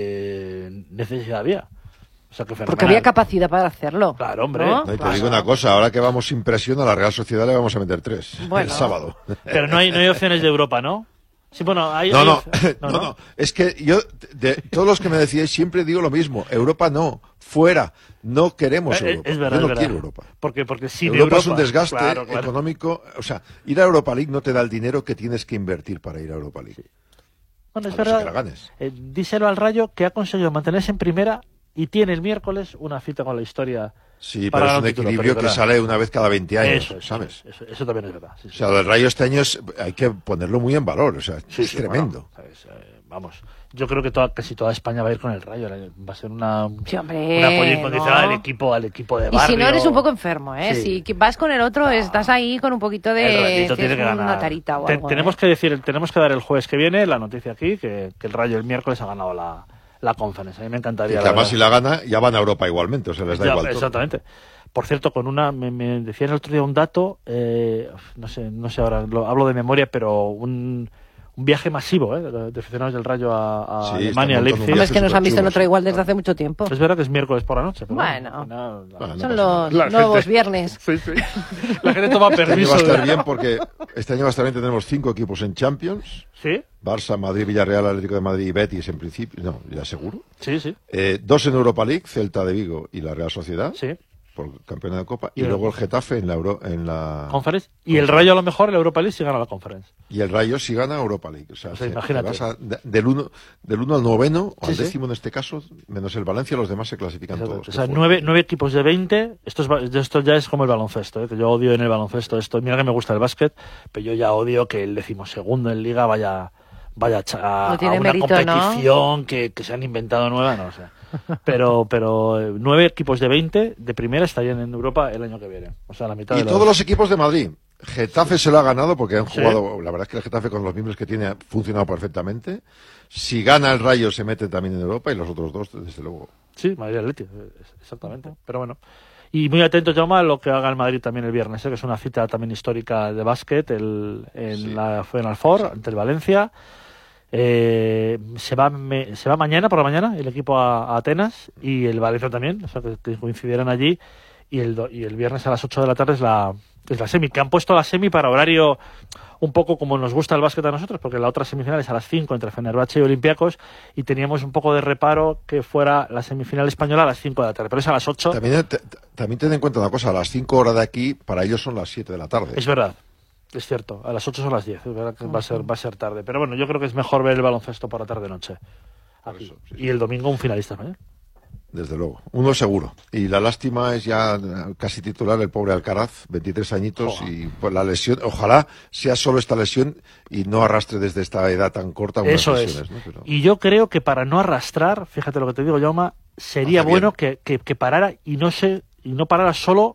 eh, necesidad había. O sea, que Porque fenomenal. había capacidad para hacerlo. Claro, hombre. ¿no? No, y te digo una cosa, ahora que vamos sin presión, a la Real Sociedad le vamos a meter tres Bueno. el sábado. Pero no hay, no hay opciones de Europa, ¿no? Sí, bueno, hay... No, hay no, opciones- no, no, es que yo, de todos los que me decíais, siempre digo lo mismo. Europa no, fuera, no queremos Eh, Europa. es verdad, yo no es verdad. quiero Europa. Porque, porque sin Europa, Europa, es un desgaste claro, claro. económico. O sea, ir a Europa League no te da el dinero que tienes que invertir para ir a Europa League. Bueno, es A no ser verdad. que la ganes. Eh, díselo al Rayo que ha conseguido mantenerse en primera y tiene el miércoles una cita con la historia. Sí, para pero es ganar un título, equilibrio pero que es verdad. sale una vez cada veinte años, Eso, es, ¿sabes? Eso, eso también es verdad. Sí, O sí. sea, lo del Rayo este año es- hay que ponerlo muy en valor, o sea, Sí, es sí, tremendo. bueno, ¿sabes? Eh, vamos, yo creo que toda, casi toda España va a ir con el Rayo. Va a ser una, Sí, hombre, un apoyo incondicional ¿no? al equipo, al equipo de Y barrio. si no eres un poco enfermo, ¿eh? Sí. Si que vas con el otro, estás ahí con un poquito de... El Rayito tiene que tienes ganar. una tarita o Te- algo, tenemos ¿eh? que decir, tenemos que dar el jueves que viene la noticia aquí que, que el Rayo el miércoles ha ganado la, la conferencia. A mí me Y encantaría. que la además verdad. si la gana, ya van a Europa igualmente, o sea, les da Ya, igual todo. exactamente. Por cierto, con una me, me decían el otro día un dato, eh, no sé, no sé ahora, lo, hablo de memoria, pero un, un viaje masivo, ¿eh? de, de aficionados del Rayo a, a Sí, Alemania, están a montando un Leipzig. Hombre, es que nos han visto en superchulo, otro sí. igual desde hace mucho tiempo. Es verdad que es miércoles por la noche. Pero Bueno, al final, la- Bueno, no Son pasa los La nuevos gente- viernes. Sí, sí. La gente toma Este año permiso. va a estar de- bien porque este año va a estar bien, tenemos cinco equipos en Champions. Sí, Barça, Madrid, Villarreal, Atlético de Madrid y Betis en principio, no, ya seguro. sí, sí. Eh, dos en Europa League, Celta de Vigo y la Real Sociedad, sí. por campeonato de Copa, Y y, el- luego el Getafe en la, Euro- en la Conference. Y el Rayo a lo mejor, el Europa League, sí gana la Conference. y el Rayo si gana Europa League. O sea, O sea, se- imagínate. te vas a- de- del uno del uno al noveno o Sí, al sí. décimo en este caso, menos el Valencia, los demás se clasifican Exacto. todos. O Qué sea, fuerte. nueve, nueve equipos de veinte. Esto, es, ba- esto ya es como el baloncesto, ¿eh? Que yo odio en el baloncesto esto. Mira que me gusta el básquet, pero yo ya odio que el decimosegundo en Liga vaya, vaya a, cha- a No tiene una mérito, ¿no? competición que, que se han inventado nueva, no sé. Pero, pero eh, nueve equipos de veinte de primera estarían en Europa el año que viene. O sea, la mitad Y de todos los equipos de Madrid. Getafe se lo ha ganado porque han Sí. jugado, la verdad es que el Getafe con los miembros que tiene ha funcionado perfectamente. Si gana el Rayo se mete también en Europa y los otros dos, desde luego. Sí, Madrid Atleti, eh, exactamente. Pero bueno. Y muy atento, Jaume, a lo que haga el Madrid también el viernes, ¿eh? Que es una cita también histórica de básquet el, en Sí. la Final Four ante el Valencia. Eh, se va me- se va mañana por la mañana el equipo a, a Atenas y el Valencia también, o sea que, que coincidirán allí. Y el, do- y el viernes a las ocho de la tarde es la, es la semi, que han puesto la semi para horario un poco como nos gusta el básquet a nosotros, porque la otra semifinal es a las cinco entre Fenerbahce y Olympiacos, y teníamos un poco de reparo que fuera la semifinal española a las cinco de la tarde, pero es a las ocho. También, te- te- también ten en cuenta una cosa, a las cinco horas de aquí, para ellos son las siete de la tarde. Es verdad, es cierto, a las ocho son las diez, es verdad que va a ser, va a ser tarde, pero bueno, yo creo que es mejor ver el baloncesto por la tarde-noche. Aquí. eso, sí, sí. Y el domingo un finalista español. Desde luego, uno seguro. Y la lástima es ya eh, casi titular el pobre Alcaraz, veintitrés añitos, Joder. y por la lesión, ojalá sea solo esta lesión y no arrastre desde esta edad tan corta unas Eso lesiones, es. ¿no? Pero- Y yo creo que para no arrastrar, fíjate lo que te digo, Jaume, sería Hace bueno bien. que, que, que parara y no se y no parara solo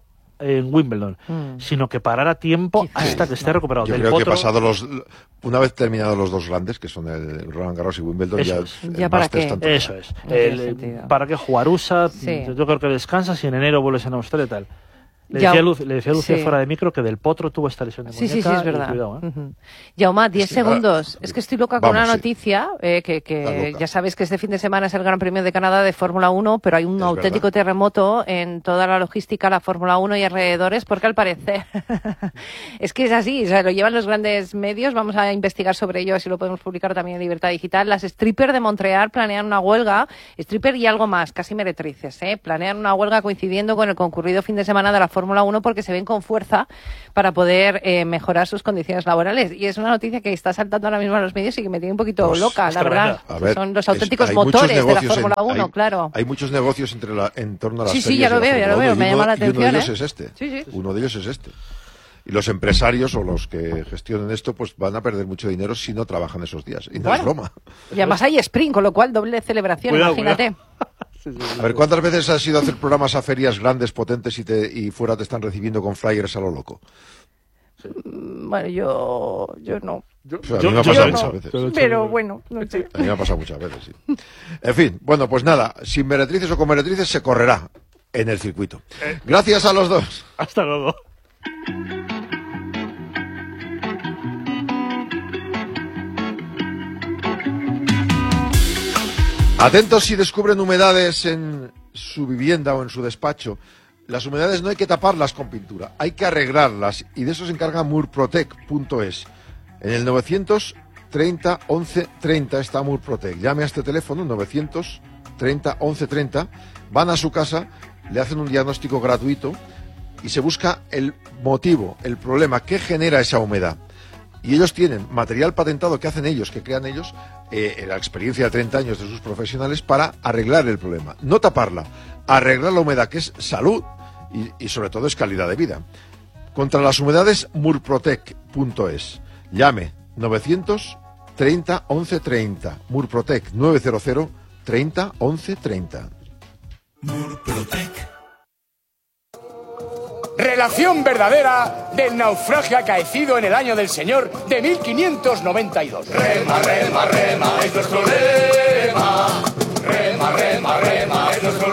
en Wimbledon, Mm. sino que parar a tiempo hasta que esté recuperado. Yo Del creo Potro, que pasado los, una vez terminados los dos grandes, que son el Roland Garros y Wimbledon, Eso ya, es. el Ya para Masters qué. tanto Eso da. es. No tiene El- sentido. ¿Para qué jugar U S A? Sí. Yo creo que descansas y en enero vuelves a Australia y tal. Le Ya- decía, a Lu- le decía a Lucía sí. fuera de micro que Del Potro tuvo esta lesión de Sí, muñeca. sí, sí, es y verdad. cuidado, ¿eh? Ujú. Yauma, diez Sí, segundos. ah, Es que estoy loca con vamos, una sí. noticia, eh, que, Está que loca. ya sabes que este fin de semana es el Gran Premio de Canadá de Fórmula uno, pero hay un Es auténtico verdad. terremoto en toda la logística, la Fórmula uno y alrededores, porque al parecer es que es así, o sea, lo llevan los grandes medios, vamos a investigar sobre ello, así lo podemos publicar también en Libertad Digital. Las strippers de Montreal planean una huelga, stripper y algo más, casi meretrices, ¿eh? Planean una huelga coincidiendo con el concurrido fin de semana de la Fórmula uno porque se ven con fuerza para poder eh, mejorar sus condiciones laborales. Y es una noticia que está saltando ahora mismo a los medios y que me tiene un poquito Pues, loca, es la verdad. tremenda. A ver, Son los es- auténticos hay muchos motores de la negocios en- Fórmula uno, hay- claro. Hay muchos negocios entre la, en torno a las Sí, sí, ferias ya lo de la veo, ya lo Fórmula veo, uno, me y llama uno- la y uno de atención, ellos ¿eh? es este. Sí, sí. Uno de ellos es este. Y los empresarios o los que gestionen esto pues van a perder mucho dinero si no trabajan esos días. Y no Bueno. es broma. Y además hay sprint, con lo cual doble celebración, Cuidado, imagínate. A ver, ¿cuántas veces has ido a hacer programas a ferias grandes, potentes y, te, y fuera te están recibiendo con flyers a lo loco? Mm, Bueno, yo, yo no. O sea, a mí Yo- me ha yo pasado no. muchas veces. Yo- Pero bueno, no sé. A mí me ha pasado muchas veces, sí. En fin, bueno, pues nada, sin meretrices o con meretrices se correrá en el circuito. Gracias a los dos. Hasta luego. Atentos si descubren humedades en su vivienda o en su despacho. Las humedades no hay que taparlas con pintura, hay que arreglarlas y de eso se encarga murprotec punto es. En el novecientos treinta once treinta está Murprotec. Llame a este teléfono novecientos treinta once treinta, van a su casa, le hacen un diagnóstico gratuito y se busca el motivo, el problema que genera esa humedad. Y ellos tienen material patentado que hacen ellos, que crean ellos, eh, la experiencia de treinta años de sus profesionales para arreglar el problema. No taparla, arreglar la humedad, que es salud y, y sobre todo es calidad de vida. Contra las humedades, murprotec punto es. Llame novecientos treinta once treinta. Murprotec novecientos treinta once treinta. Relación verdadera del naufragio acaecido en el año del Señor de mil quinientos noventa y dos. Rema, rema, rema, es nuestro lema. Rema, rema, rema, es nuestro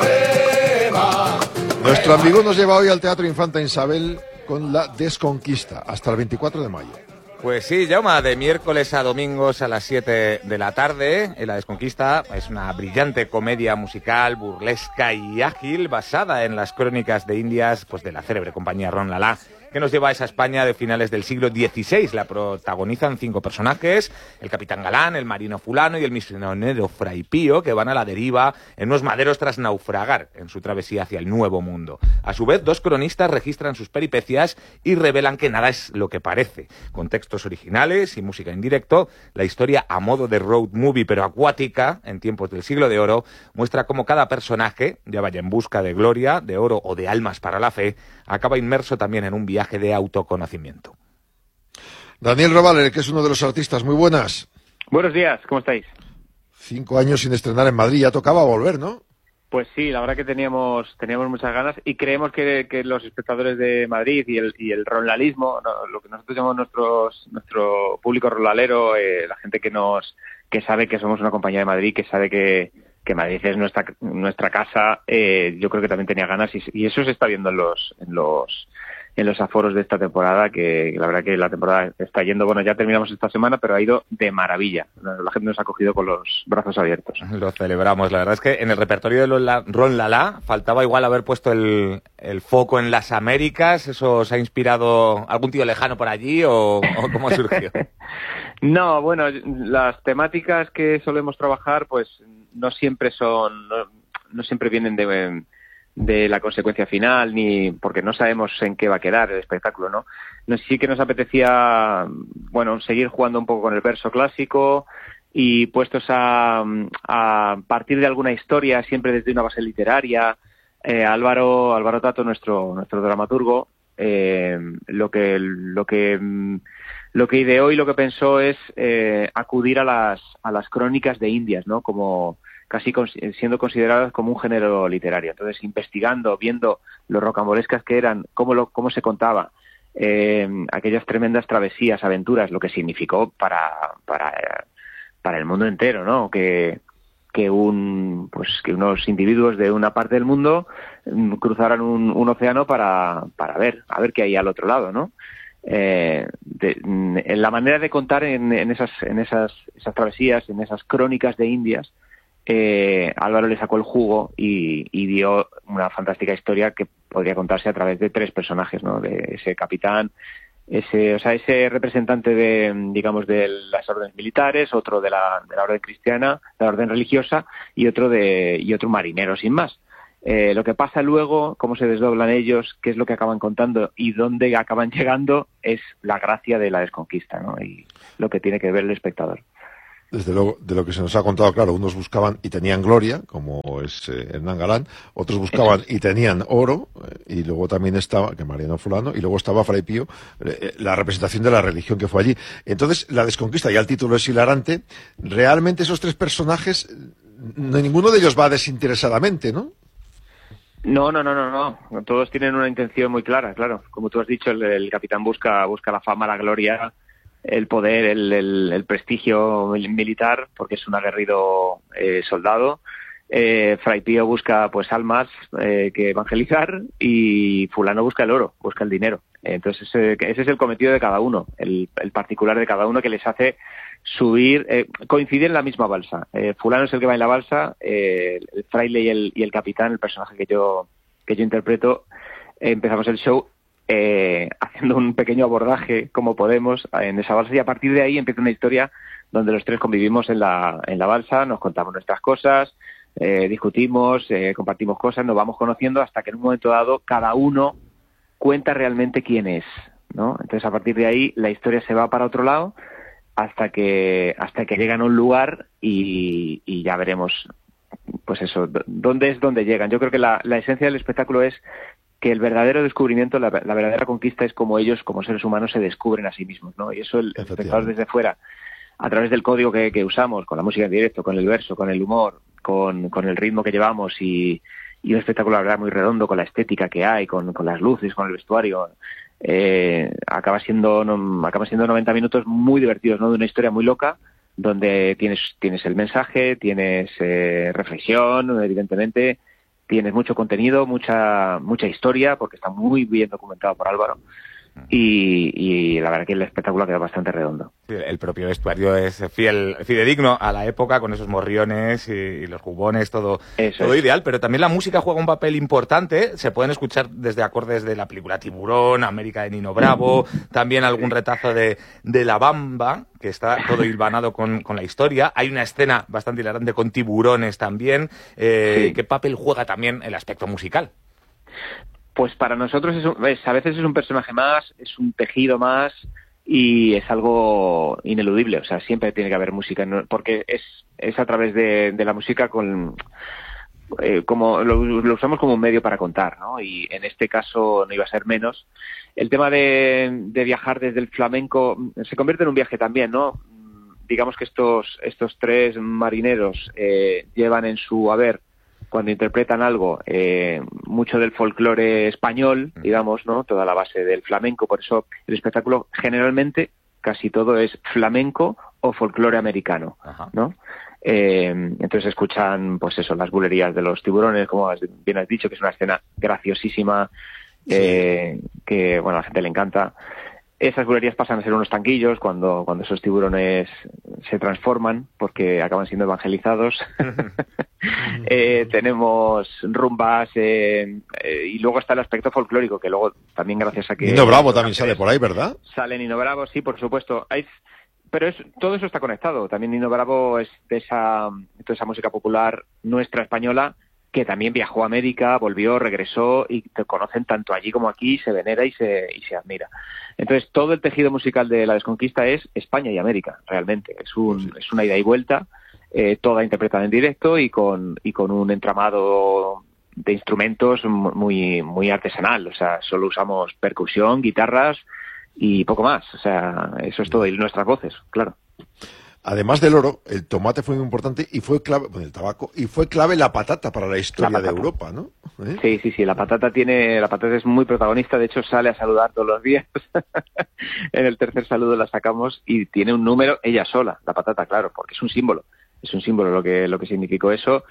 lema. Nuestro amigo nos lleva hoy al Teatro Infanta Isabel con La Desconquista, hasta el veinticuatro de mayo. Pues sí, Jaume, de miércoles a domingos a las siete de la tarde, en La Desconquista es una brillante comedia musical, burlesca y ágil, basada en las crónicas de Indias pues de la célebre compañía Ron Lala, que nos lleva a esa España de finales del siglo dieciséis. La protagonizan cinco personajes: el capitán Galán, el marino fulano y el misionero Fray Pío, que van a la deriva en unos maderos tras naufragar en su travesía hacia el Nuevo Mundo. A su vez, dos cronistas registran sus peripecias y revelan que nada es lo que parece. Con textos originales y música en directo, la historia a modo de road movie pero acuática, en tiempos del siglo de oro, muestra cómo cada personaje, ya vaya en busca de gloria, de oro o de almas para la fe, acaba inmerso también en un viaje de autoconocimiento. Daniel Robaler, que es uno de los artistas, muy buenas. Buenos días, ¿cómo estáis? Cinco años sin estrenar en Madrid, ya tocaba volver, ¿no? Pues sí, la verdad que teníamos teníamos muchas ganas y creemos que, que los espectadores de Madrid y el y el ronlalismo, no, lo que nosotros llamamos nuestros nuestro público ronlalero, eh, la gente que nos que sabe que somos una compañía de Madrid, que sabe que, que Madrid es nuestra nuestra casa, eh, yo creo que también tenía ganas y, y eso se está viendo en los en los en los aforos de esta temporada, que la verdad que la temporada está yendo, bueno, ya terminamos esta semana, pero ha ido de maravilla. La gente nos ha cogido con los brazos abiertos. Lo celebramos. La verdad es que en el repertorio de los Ron Lala faltaba igual haber puesto el, el foco en las Américas. ¿Eso os ha inspirado algún tío lejano por allí o, o cómo surgió? No, bueno, las temáticas que solemos trabajar pues no siempre son, no, no siempre vienen de... de la consecuencia final, ni porque no sabemos en qué va a quedar el espectáculo, ¿no? no sí que nos apetecía, bueno, seguir jugando un poco con el verso clásico y puestos a, a partir de alguna historia, siempre desde una base literaria. eh, Álvaro Álvaro Tato, nuestro nuestro dramaturgo, eh, lo que lo que lo que ideó y lo que pensó es eh, acudir a las a las crónicas de Indias, ¿no? Como casi cons siendo consideradas como un género literario. Entonces, investigando, viendo lo rocambolescas que eran, cómo, lo, cómo se contaba, eh, aquellas tremendas travesías, aventuras, lo que significó para, para, para el mundo entero, ¿no? Que, que, un, pues, que unos individuos de una parte del mundo mm, cruzaran un, un océano para, para ver, a ver qué hay al otro lado, ¿no? Eh, de, en la manera de contar en, en esas en esas esas travesías, en esas crónicas de Indias, eh, Álvaro le sacó el jugo y, y dio una fantástica historia que podría contarse a través de tres personajes, ¿no? De ese capitán, ese, o sea, ese representante de, digamos, de las órdenes militares, otro de la, de la orden cristiana, de la orden religiosa, y otro de y otro marinero sin más. Eh, lo que pasa luego, cómo se desdoblan ellos, qué es lo que acaban contando y dónde acaban llegando, es la gracia de la Desconquista, ¿no? Y lo que tiene que ver el espectador. Desde luego, de lo que se nos ha contado, claro, unos buscaban y tenían gloria, como es eh, Hernán Galán, otros buscaban y tenían oro, eh, y luego también estaba, que Mariano Fulano, y luego estaba Fray Pío, eh, la representación de la religión que fue allí. Entonces, la Desconquista, ya el título es hilarante, realmente esos tres personajes, ninguno de ellos va desinteresadamente, ¿no? No, no, no, no, no. Todos tienen una intención muy clara, claro. Como tú has dicho, el, el capitán busca busca la fama, la gloria, el poder, el, el, el prestigio militar, porque es un aguerrido eh, soldado. Eh, Fray Pío busca pues almas eh, que evangelizar y Fulano busca el oro, busca el dinero. Entonces ese, ese es el cometido de cada uno, el, el particular de cada uno que les hace subir, eh, coincide en la misma balsa. Eh, Fulano es el que va en la balsa, eh, el fraile y el, y el capitán, el personaje que yo que yo interpreto, eh, empezamos el show eh, haciendo un pequeño abordaje como podemos en esa balsa y a partir de ahí empieza una historia donde los tres convivimos en la en la balsa, nos contamos nuestras cosas, eh, discutimos, eh, compartimos cosas, nos vamos conociendo hasta que en un momento dado cada uno cuenta realmente quién es, ¿no? Entonces a partir de ahí la historia se va para otro lado hasta que hasta que llegan a un lugar y, y ya veremos, pues eso, dónde es donde llegan. Yo creo que la, la esencia del espectáculo es que el verdadero descubrimiento, la, la verdadera conquista es como ellos, como seres humanos, se descubren a sí mismos, ¿no? Y eso el, el espectador desde fuera, a través del código que, que usamos, con la música en directo, con el verso, con el humor, con, con el ritmo que llevamos y, y un espectáculo, la verdad, muy redondo, con la estética que hay, con, con las luces, con el vestuario, eh, acaba siendo no, acaba siendo noventa minutos muy divertidos, ¿no? De una historia muy loca, donde tienes tienes el mensaje, tienes eh, reflexión, evidentemente, tienes mucho contenido, mucha mucha historia, porque está muy bien documentado por Álvaro. Y, y la verdad que el espectáculo queda bastante redondo. Sí, el propio vestuario es fiel, fidedigno a la época, con esos morriones y, y los jubones, todo, todo es. ideal, pero también la música juega un papel importante. Se pueden escuchar desde acordes de la película Tiburón, América de Nino Bravo, también algún retazo de, de La Bamba, que está todo hilvanado con, con la historia. Hay una escena bastante hilarante con tiburones también. Eh, sí. ¿Qué papel juega también el aspecto musical? Pues para nosotros es, un, es a veces es un personaje más, es un tejido más y es algo ineludible. O sea, siempre tiene que haber música, ¿no? Porque es, es a través de, de la música con eh, como lo, lo usamos como un medio para contar, ¿no? Y en este caso no iba a ser menos. El tema de, de viajar desde el flamenco se convierte en un viaje también, ¿no? Digamos que estos, estos tres marineros eh, llevan en su haber, cuando interpretan algo, eh, mucho del folclore español, digamos, ¿no? Toda la base del flamenco, por eso el espectáculo generalmente casi todo es flamenco o folclore americano, ¿no? Eh, entonces escuchan, pues eso, las bulerías de los tiburones, como bien has dicho, que es una escena graciosísima, eh, sí. que, bueno, a la gente le encanta. Esas bulerías pasan a ser unos tanquillos cuando, cuando esos tiburones se transforman, porque acaban siendo evangelizados. eh, tenemos rumbas, eh, eh, y luego está el aspecto folclórico, que luego también gracias a que... Nino Bravo también sale por ahí, ¿verdad? Sale Nino Bravo, sí, por supuesto. Hay, pero es, todo eso está conectado. También Nino Bravo es de esa, de toda esa música popular nuestra española, que también viajó a América, volvió, regresó y te conocen tanto allí como aquí, se venera y se, y se admira. Entonces, todo el tejido musical de la Desconquista es España y América, realmente. Es un, sí. es una ida y vuelta, eh, toda interpretada en directo y con, y con un entramado de instrumentos muy, muy artesanal. O sea, solo usamos percusión, guitarras y poco más. O sea, eso es todo. Y nuestras voces, claro. además del oro, el tomate fue muy importante y fue clave, bueno, el tabaco, y fue clave la patata para la historia La de patata. Europa, ¿no? ¿Eh? Sí, sí, sí, la patata tiene, la patata es muy protagonista, de hecho sale a saludar todos los días. En el tercer saludo la sacamos y tiene un número ella sola, la patata, claro, porque es un símbolo. Es un símbolo lo que lo que significó eso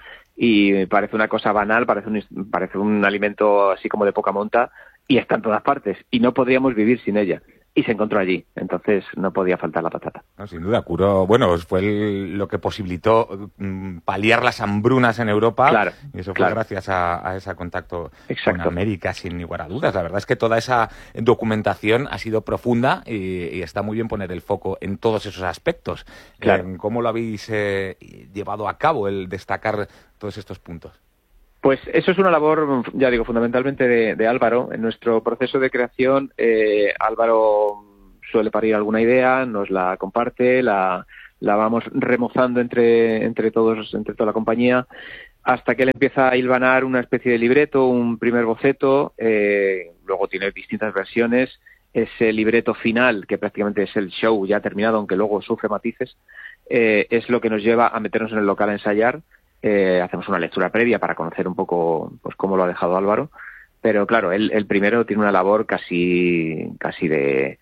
y parece una cosa banal, parece un parece un alimento así como de poca monta y está en todas partes y no podríamos vivir sin ella. Y se encontró allí, entonces no podía faltar la patata. No, sin duda, curó, bueno, fue el- lo que posibilitó mm, paliar las hambrunas en Europa. Claro, y eso fue claro. gracias a, a ese contacto Exacto. con América, sin lugar a dudas. La verdad es que toda esa documentación ha sido profunda y, y está muy bien poner el foco en todos esos aspectos. Claro. Eh, ¿Cómo lo habéis eh, llevado a cabo, el destacar todos estos puntos? Pues eso es una labor, ya digo, fundamentalmente de, de Álvaro. En nuestro proceso de creación, eh, Álvaro suele parir alguna idea, nos la comparte, la, la vamos remozando entre, entre todos, entre toda la compañía, hasta que él empieza a hilvanar una especie de libreto, un primer boceto, eh, luego tiene distintas versiones. Ese libreto final, que prácticamente es el show ya terminado, aunque luego sufre matices, eh, es lo que nos lleva a meternos en el local a ensayar. Eh, hacemos una lectura previa para conocer un poco pues cómo lo ha dejado Álvaro, pero claro, él, el primero tiene una labor casi casi de,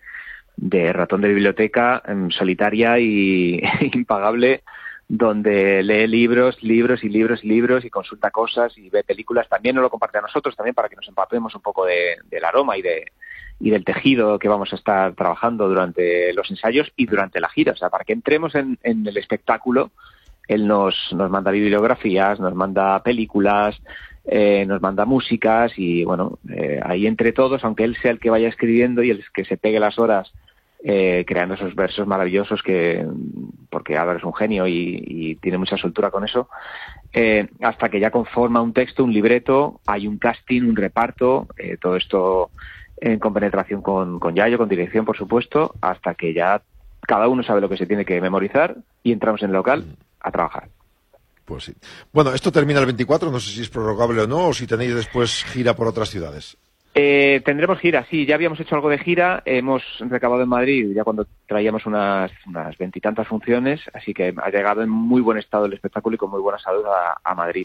de ratón de biblioteca, em, solitaria y impagable, donde lee libros, libros y libros y libros y consulta cosas y ve películas. También nos lo comparte a nosotros, también para que nos empapemos un poco de, del aroma y de y del tejido que vamos a estar trabajando durante los ensayos y durante la gira, o sea, para que entremos en, en el espectáculo. Él nos, nos manda bibliografías, nos manda películas, eh, nos manda músicas y, bueno, eh, ahí entre todos, aunque él sea el que vaya escribiendo y el que se pegue las horas eh, creando esos versos maravillosos, que porque Álvaro es un genio y, y tiene mucha soltura con eso, eh, hasta que ya conforma un texto, un libreto, hay un casting, un reparto, eh, todo esto en compenetración con, con Yayo, con dirección, por supuesto, hasta que ya cada uno sabe lo que se tiene que memorizar y entramos en el local a trabajar. Pues sí. Bueno, esto termina el veinticuatro, no sé si es prorrogable o no, o si tenéis después gira por otras ciudades. Eh, tendremos gira, sí, ya habíamos hecho algo de gira, hemos recabado en Madrid ya cuando traíamos unas unas veintitantas funciones, así que ha llegado en muy buen estado el espectáculo y con muy buena salud a, a Madrid.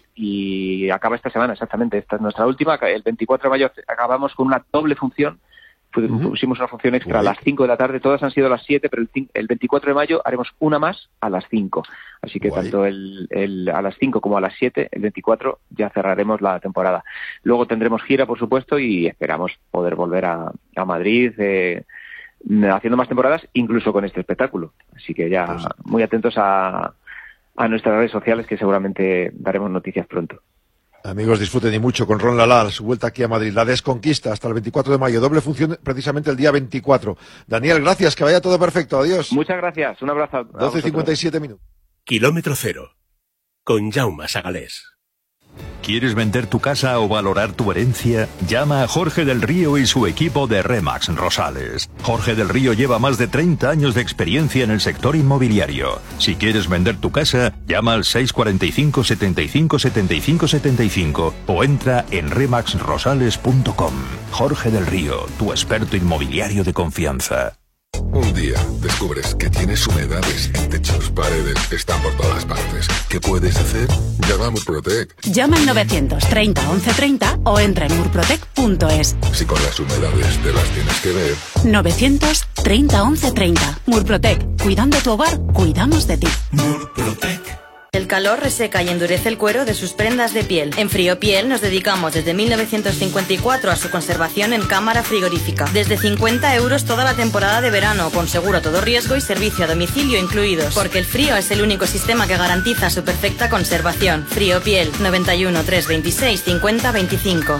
Y acaba esta semana, exactamente, esta es nuestra última, el veinticuatro de mayo acabamos con una doble función. Pusimos una función extra a las cinco de la tarde, todas han sido a las siete, pero el, cin- el veinticuatro de mayo haremos una más a las cinco. Así que Guay. tanto el, el, a las cinco como a las siete, el veinticuatro, ya cerraremos la temporada. Luego tendremos gira, por supuesto, y esperamos poder volver a, a Madrid eh, haciendo más temporadas, incluso con este espectáculo. Así que ya Pues sí. muy atentos a, a nuestras redes sociales, que seguramente daremos noticias pronto. Amigos, disfruten y mucho con Ron Lala, su vuelta aquí a Madrid. La Desconquista hasta el veinticuatro de mayo. Doble función precisamente el día veinticuatro. Daniel, gracias, que vaya todo perfecto. Adiós. Muchas gracias. Un abrazo. a doce y vosotros. cincuenta y siete minutos. Kilómetro cero. Con Jaume Sagalés. ¿Quieres vender tu casa o valorar tu herencia? Llama a Jorge del Río y su equipo de Remax Rosales. Jorge del Río lleva más de treinta años de experiencia en el sector inmobiliario. Si quieres vender tu casa, llama al seis cuarenta y cinco, setenta y cinco, setenta y cinco, setenta y cinco o entra en remax rosales punto com. Jorge del Río, tu experto inmobiliario de confianza. Un día descubres que tienes humedades en techos, paredes, están por todas partes. ¿Qué puedes hacer? Llama a Murprotec. Llama al novecientos treinta once treinta o entra en murprotec punto es. Si con las humedades te las tienes que ver. novecientos treinta once treinta. Murprotec. Cuidando tu hogar, cuidamos de ti. Murprotec. El calor reseca y endurece el cuero de sus prendas de piel. En Friopiel nos dedicamos desde mil novecientos cincuenta y cuatro a su conservación en cámara frigorífica. Desde cincuenta euros toda la temporada de verano, con seguro a todo riesgo y servicio a domicilio incluidos. Porque el frío es el único sistema que garantiza su perfecta conservación. Friopiel, noventa y uno, trescientos veintiséis, cincuenta veinticinco.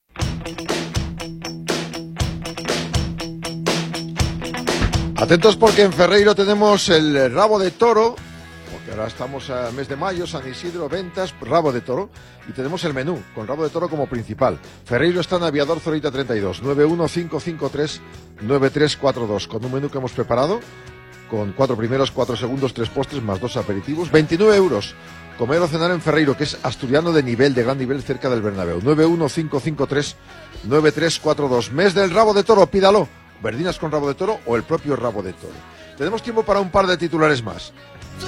Atentos porque en Ferreiro tenemos el rabo de toro, porque ahora estamos a mes de mayo, San Isidro, ventas, rabo de toro, y tenemos el menú, con rabo de toro como principal. Ferreiro está en Aviador Zorita treinta y dos, nueve uno cinco cinco tres nueve tres cuatro dos, con un menú que hemos preparado, con cuatro primeros, cuatro segundos, tres postres, más dos aperitivos, veintinueve euros. Comer o cenar en Ferreiro, que es asturiano de nivel, de gran nivel, cerca del Bernabéu. nueve uno cinco cinco tres nueve tres cuatro dos. Mes del rabo de toro, pídalo. Verdinas con rabo de toro o el propio rabo de toro. Tenemos tiempo para un par de titulares más.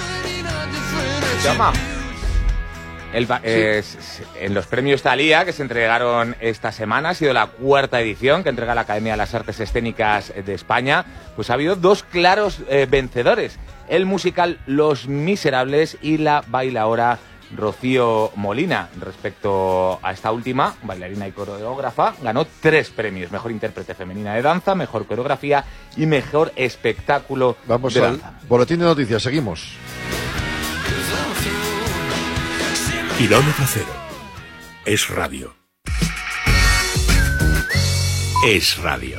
Llama. El, eh, sí. En los premios Thalía, que se entregaron esta semana, ha sido la cuarta edición que entrega la Academia de las Artes Escénicas de España, pues ha habido dos claros eh, vencedores: el musical Los Miserables y la bailaora Rocío Molina. Respecto a esta última, bailarina y coreógrafa, ganó tres premios: mejor intérprete femenina de danza, mejor coreografía y mejor espectáculo Vamos de al danza. boletín de noticias, seguimos. Kilómetro cero. Es radio. Es radio.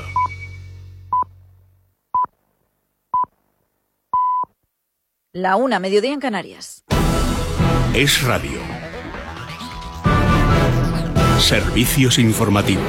La una, mediodía en Canarias. Es radio. Servicios informativos.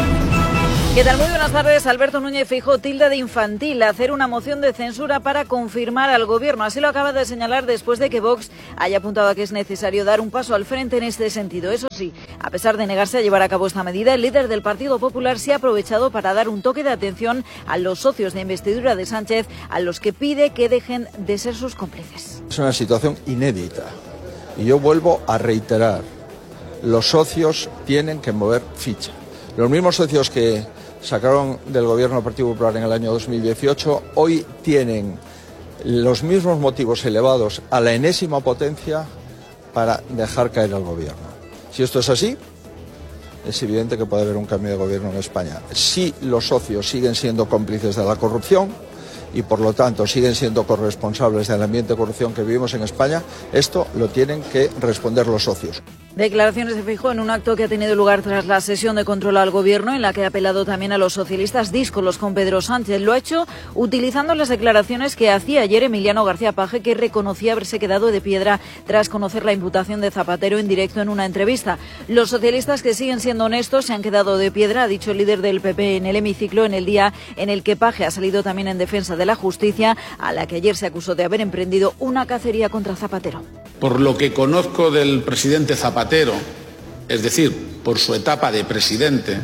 ¿Qué tal? Muy buenas tardes. Alberto Núñez Feijóo tilda de infantil hacer una moción de censura para confirmar al gobierno. Así lo acaba de señalar después de que Vox haya apuntado a que es necesario dar un paso al frente en este sentido. Eso sí, a pesar de negarse a llevar a cabo esta medida, el líder del Partido Popular se ha aprovechado para dar un toque de atención a los socios de investidura de Sánchez, a los que pide que dejen de ser sus cómplices. Es una situación inédita y yo vuelvo a reiterar, los socios tienen que mover ficha. Los mismos socios que sacaron del gobierno del Partido Popular en el año dos mil dieciocho, hoy tienen los mismos motivos elevados a la enésima potencia para dejar caer al gobierno. Si esto es así, es evidente que puede haber un cambio de gobierno en España. Si los socios siguen siendo cómplices de la corrupción y por lo tanto siguen siendo corresponsables del ambiente de corrupción que vivimos en España, esto lo tienen que responder los socios. Declaraciones de Feijóo en un acto que ha tenido lugar tras la sesión de control al gobierno, en la que ha apelado también a los socialistas díscolos con Pedro Sánchez. Lo ha hecho utilizando las declaraciones que hacía ayer Emiliano García Paje, que reconocía haberse quedado de piedra tras conocer la imputación de Zapatero en directo en una entrevista. Los socialistas, que siguen siendo honestos, se han quedado de piedra, ha dicho el líder del P P en el hemiciclo, en el día en el que Paje ha salido también en defensa de la justicia, a la que ayer se acusó de haber emprendido una cacería contra Zapatero. Por lo que conozco del presidente Zapatero, es decir, por su etapa de presidente,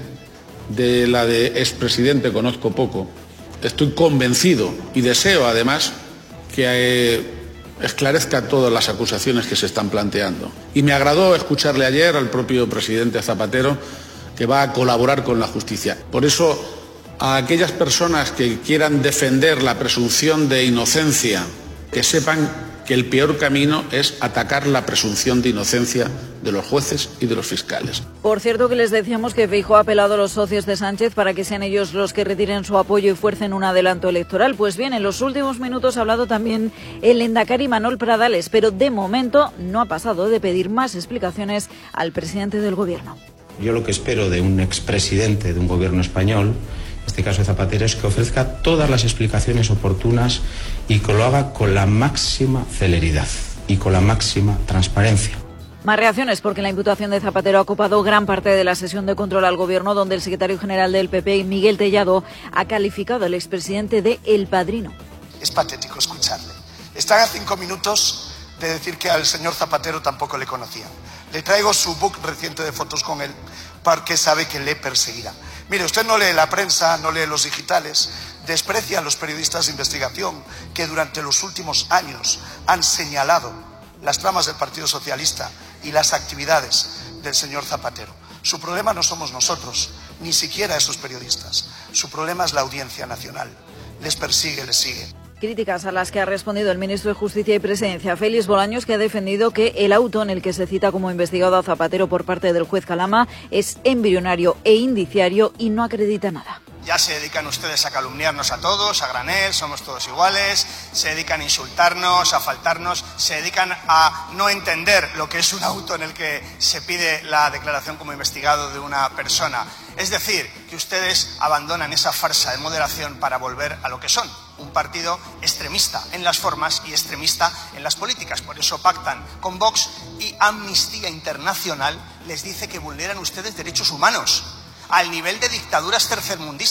de la de expresidente conozco poco, estoy convencido y deseo además que eh, esclarezca todas las acusaciones que se están planteando. Y me agradó escucharle ayer al propio presidente Zapatero que va a colaborar con la justicia. Por eso, a aquellas personas que quieran defender la presunción de inocencia, que sepan que el peor camino es atacar la presunción de inocencia de los jueces y de los fiscales. Por cierto, que les decíamos que Feijóo ha apelado a los socios de Sánchez para que sean ellos los que retiren su apoyo y fuercen un adelanto electoral. Pues bien, en los últimos minutos ha hablado también el lehendakari Manuel Pradales, pero de momento no ha pasado de pedir más explicaciones al presidente del gobierno. Yo lo que espero de un expresidente de un gobierno español, en este caso Zapatero, es que ofrezca todas las explicaciones oportunas y que lo haga con la máxima celeridad y con la máxima transparencia. Más reacciones, porque la imputación de Zapatero ha ocupado gran parte de la sesión de control al gobierno, donde el secretario general del P P, Miguel Tellado, ha calificado al expresidente de El Padrino. Es patético escucharle. Están a cinco minutos de decir que al señor Zapatero tampoco le conocían. Le traigo su book reciente de fotos con él, porque sabe que le perseguirá. Mire, usted no lee la prensa, no lee los digitales, desprecia a los periodistas de investigación que durante los últimos años han señalado las tramas del Partido Socialista y las actividades del señor Zapatero. Su problema no somos nosotros, ni siquiera esos periodistas. Su problema es la Audiencia Nacional. Les persigue, les sigue. Críticas a las que ha respondido el ministro de Justicia y Presidencia, Félix Bolaños, que ha defendido que el auto en el que se cita como investigado a Zapatero por parte del juez Calama es embrionario e indiciario y no acredita nada. Ya se dedican ustedes a calumniarnos a todos, a granel, somos todos iguales, se dedican a insultarnos, a faltarnos, se dedican a no entender lo que es un auto en el que se pide la declaración como investigado de una persona. Es decir, que ustedes abandonan esa farsa de moderación para volver a lo que son, un partido extremista en las formas y extremista en las políticas. Por eso pactan con Vox y Amnistía Internacional les dice que vulneran ustedes derechos humanos al nivel de dictaduras tercermundistas.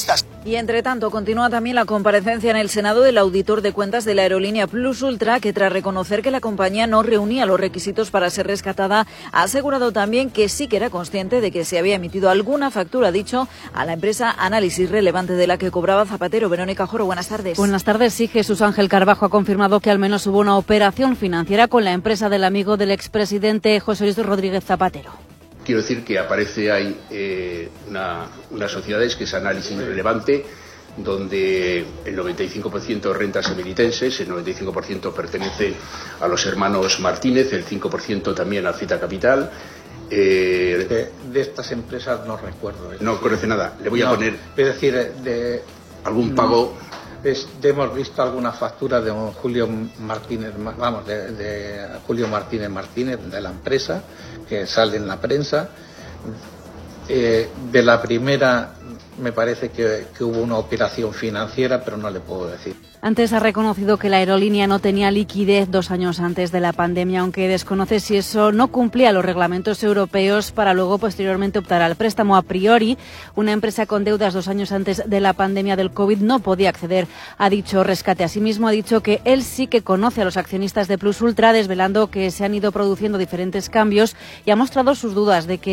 Y entre tanto, continúa también la comparecencia en el Senado del auditor de cuentas de la aerolínea Plus Ultra, que tras reconocer que la compañía no reunía los requisitos para ser rescatada, ha asegurado también que sí que era consciente de que se había emitido alguna factura, dicho, a la empresa Análisis Relevante de la que cobraba Zapatero. Verónica Joro, buenas tardes. Buenas tardes. Sí, Jesús Ángel Carbajo ha confirmado que al menos hubo una operación financiera con la empresa del amigo del expresidente José Luis Rodríguez Zapatero. Quiero decir que aparece ahí eh, una, unas sociedades que es Análisis Relevante, donde el noventa y cinco por ciento rentas emilitenses, el noventa y cinco por ciento pertenece a los hermanos Martínez, el cinco por ciento también a Zeta Capital. Eh, de, de estas empresas no recuerdo. No conoce nada. Le voy a no, poner... Es decir, de... algún pago... Es, de, hemos visto alguna factura de un Julio Martínez, vamos, de, de Julio Martínez Martínez, de la empresa, que sale en la prensa. Eh, de la primera me parece que, que hubo una operación financiera, pero no le puedo decir. Antes ha reconocido que la aerolínea no tenía liquidez dos años antes de la pandemia, aunque desconoce si eso no cumplía los reglamentos europeos para luego posteriormente optar al préstamo. A priori, una empresa con deudas dos años antes de la pandemia del COVID no podía acceder a dicho rescate. Asimismo, ha dicho que él sí que conoce a los accionistas de Plus Ultra, desvelando que se han ido produciendo diferentes cambios y ha mostrado sus dudas de que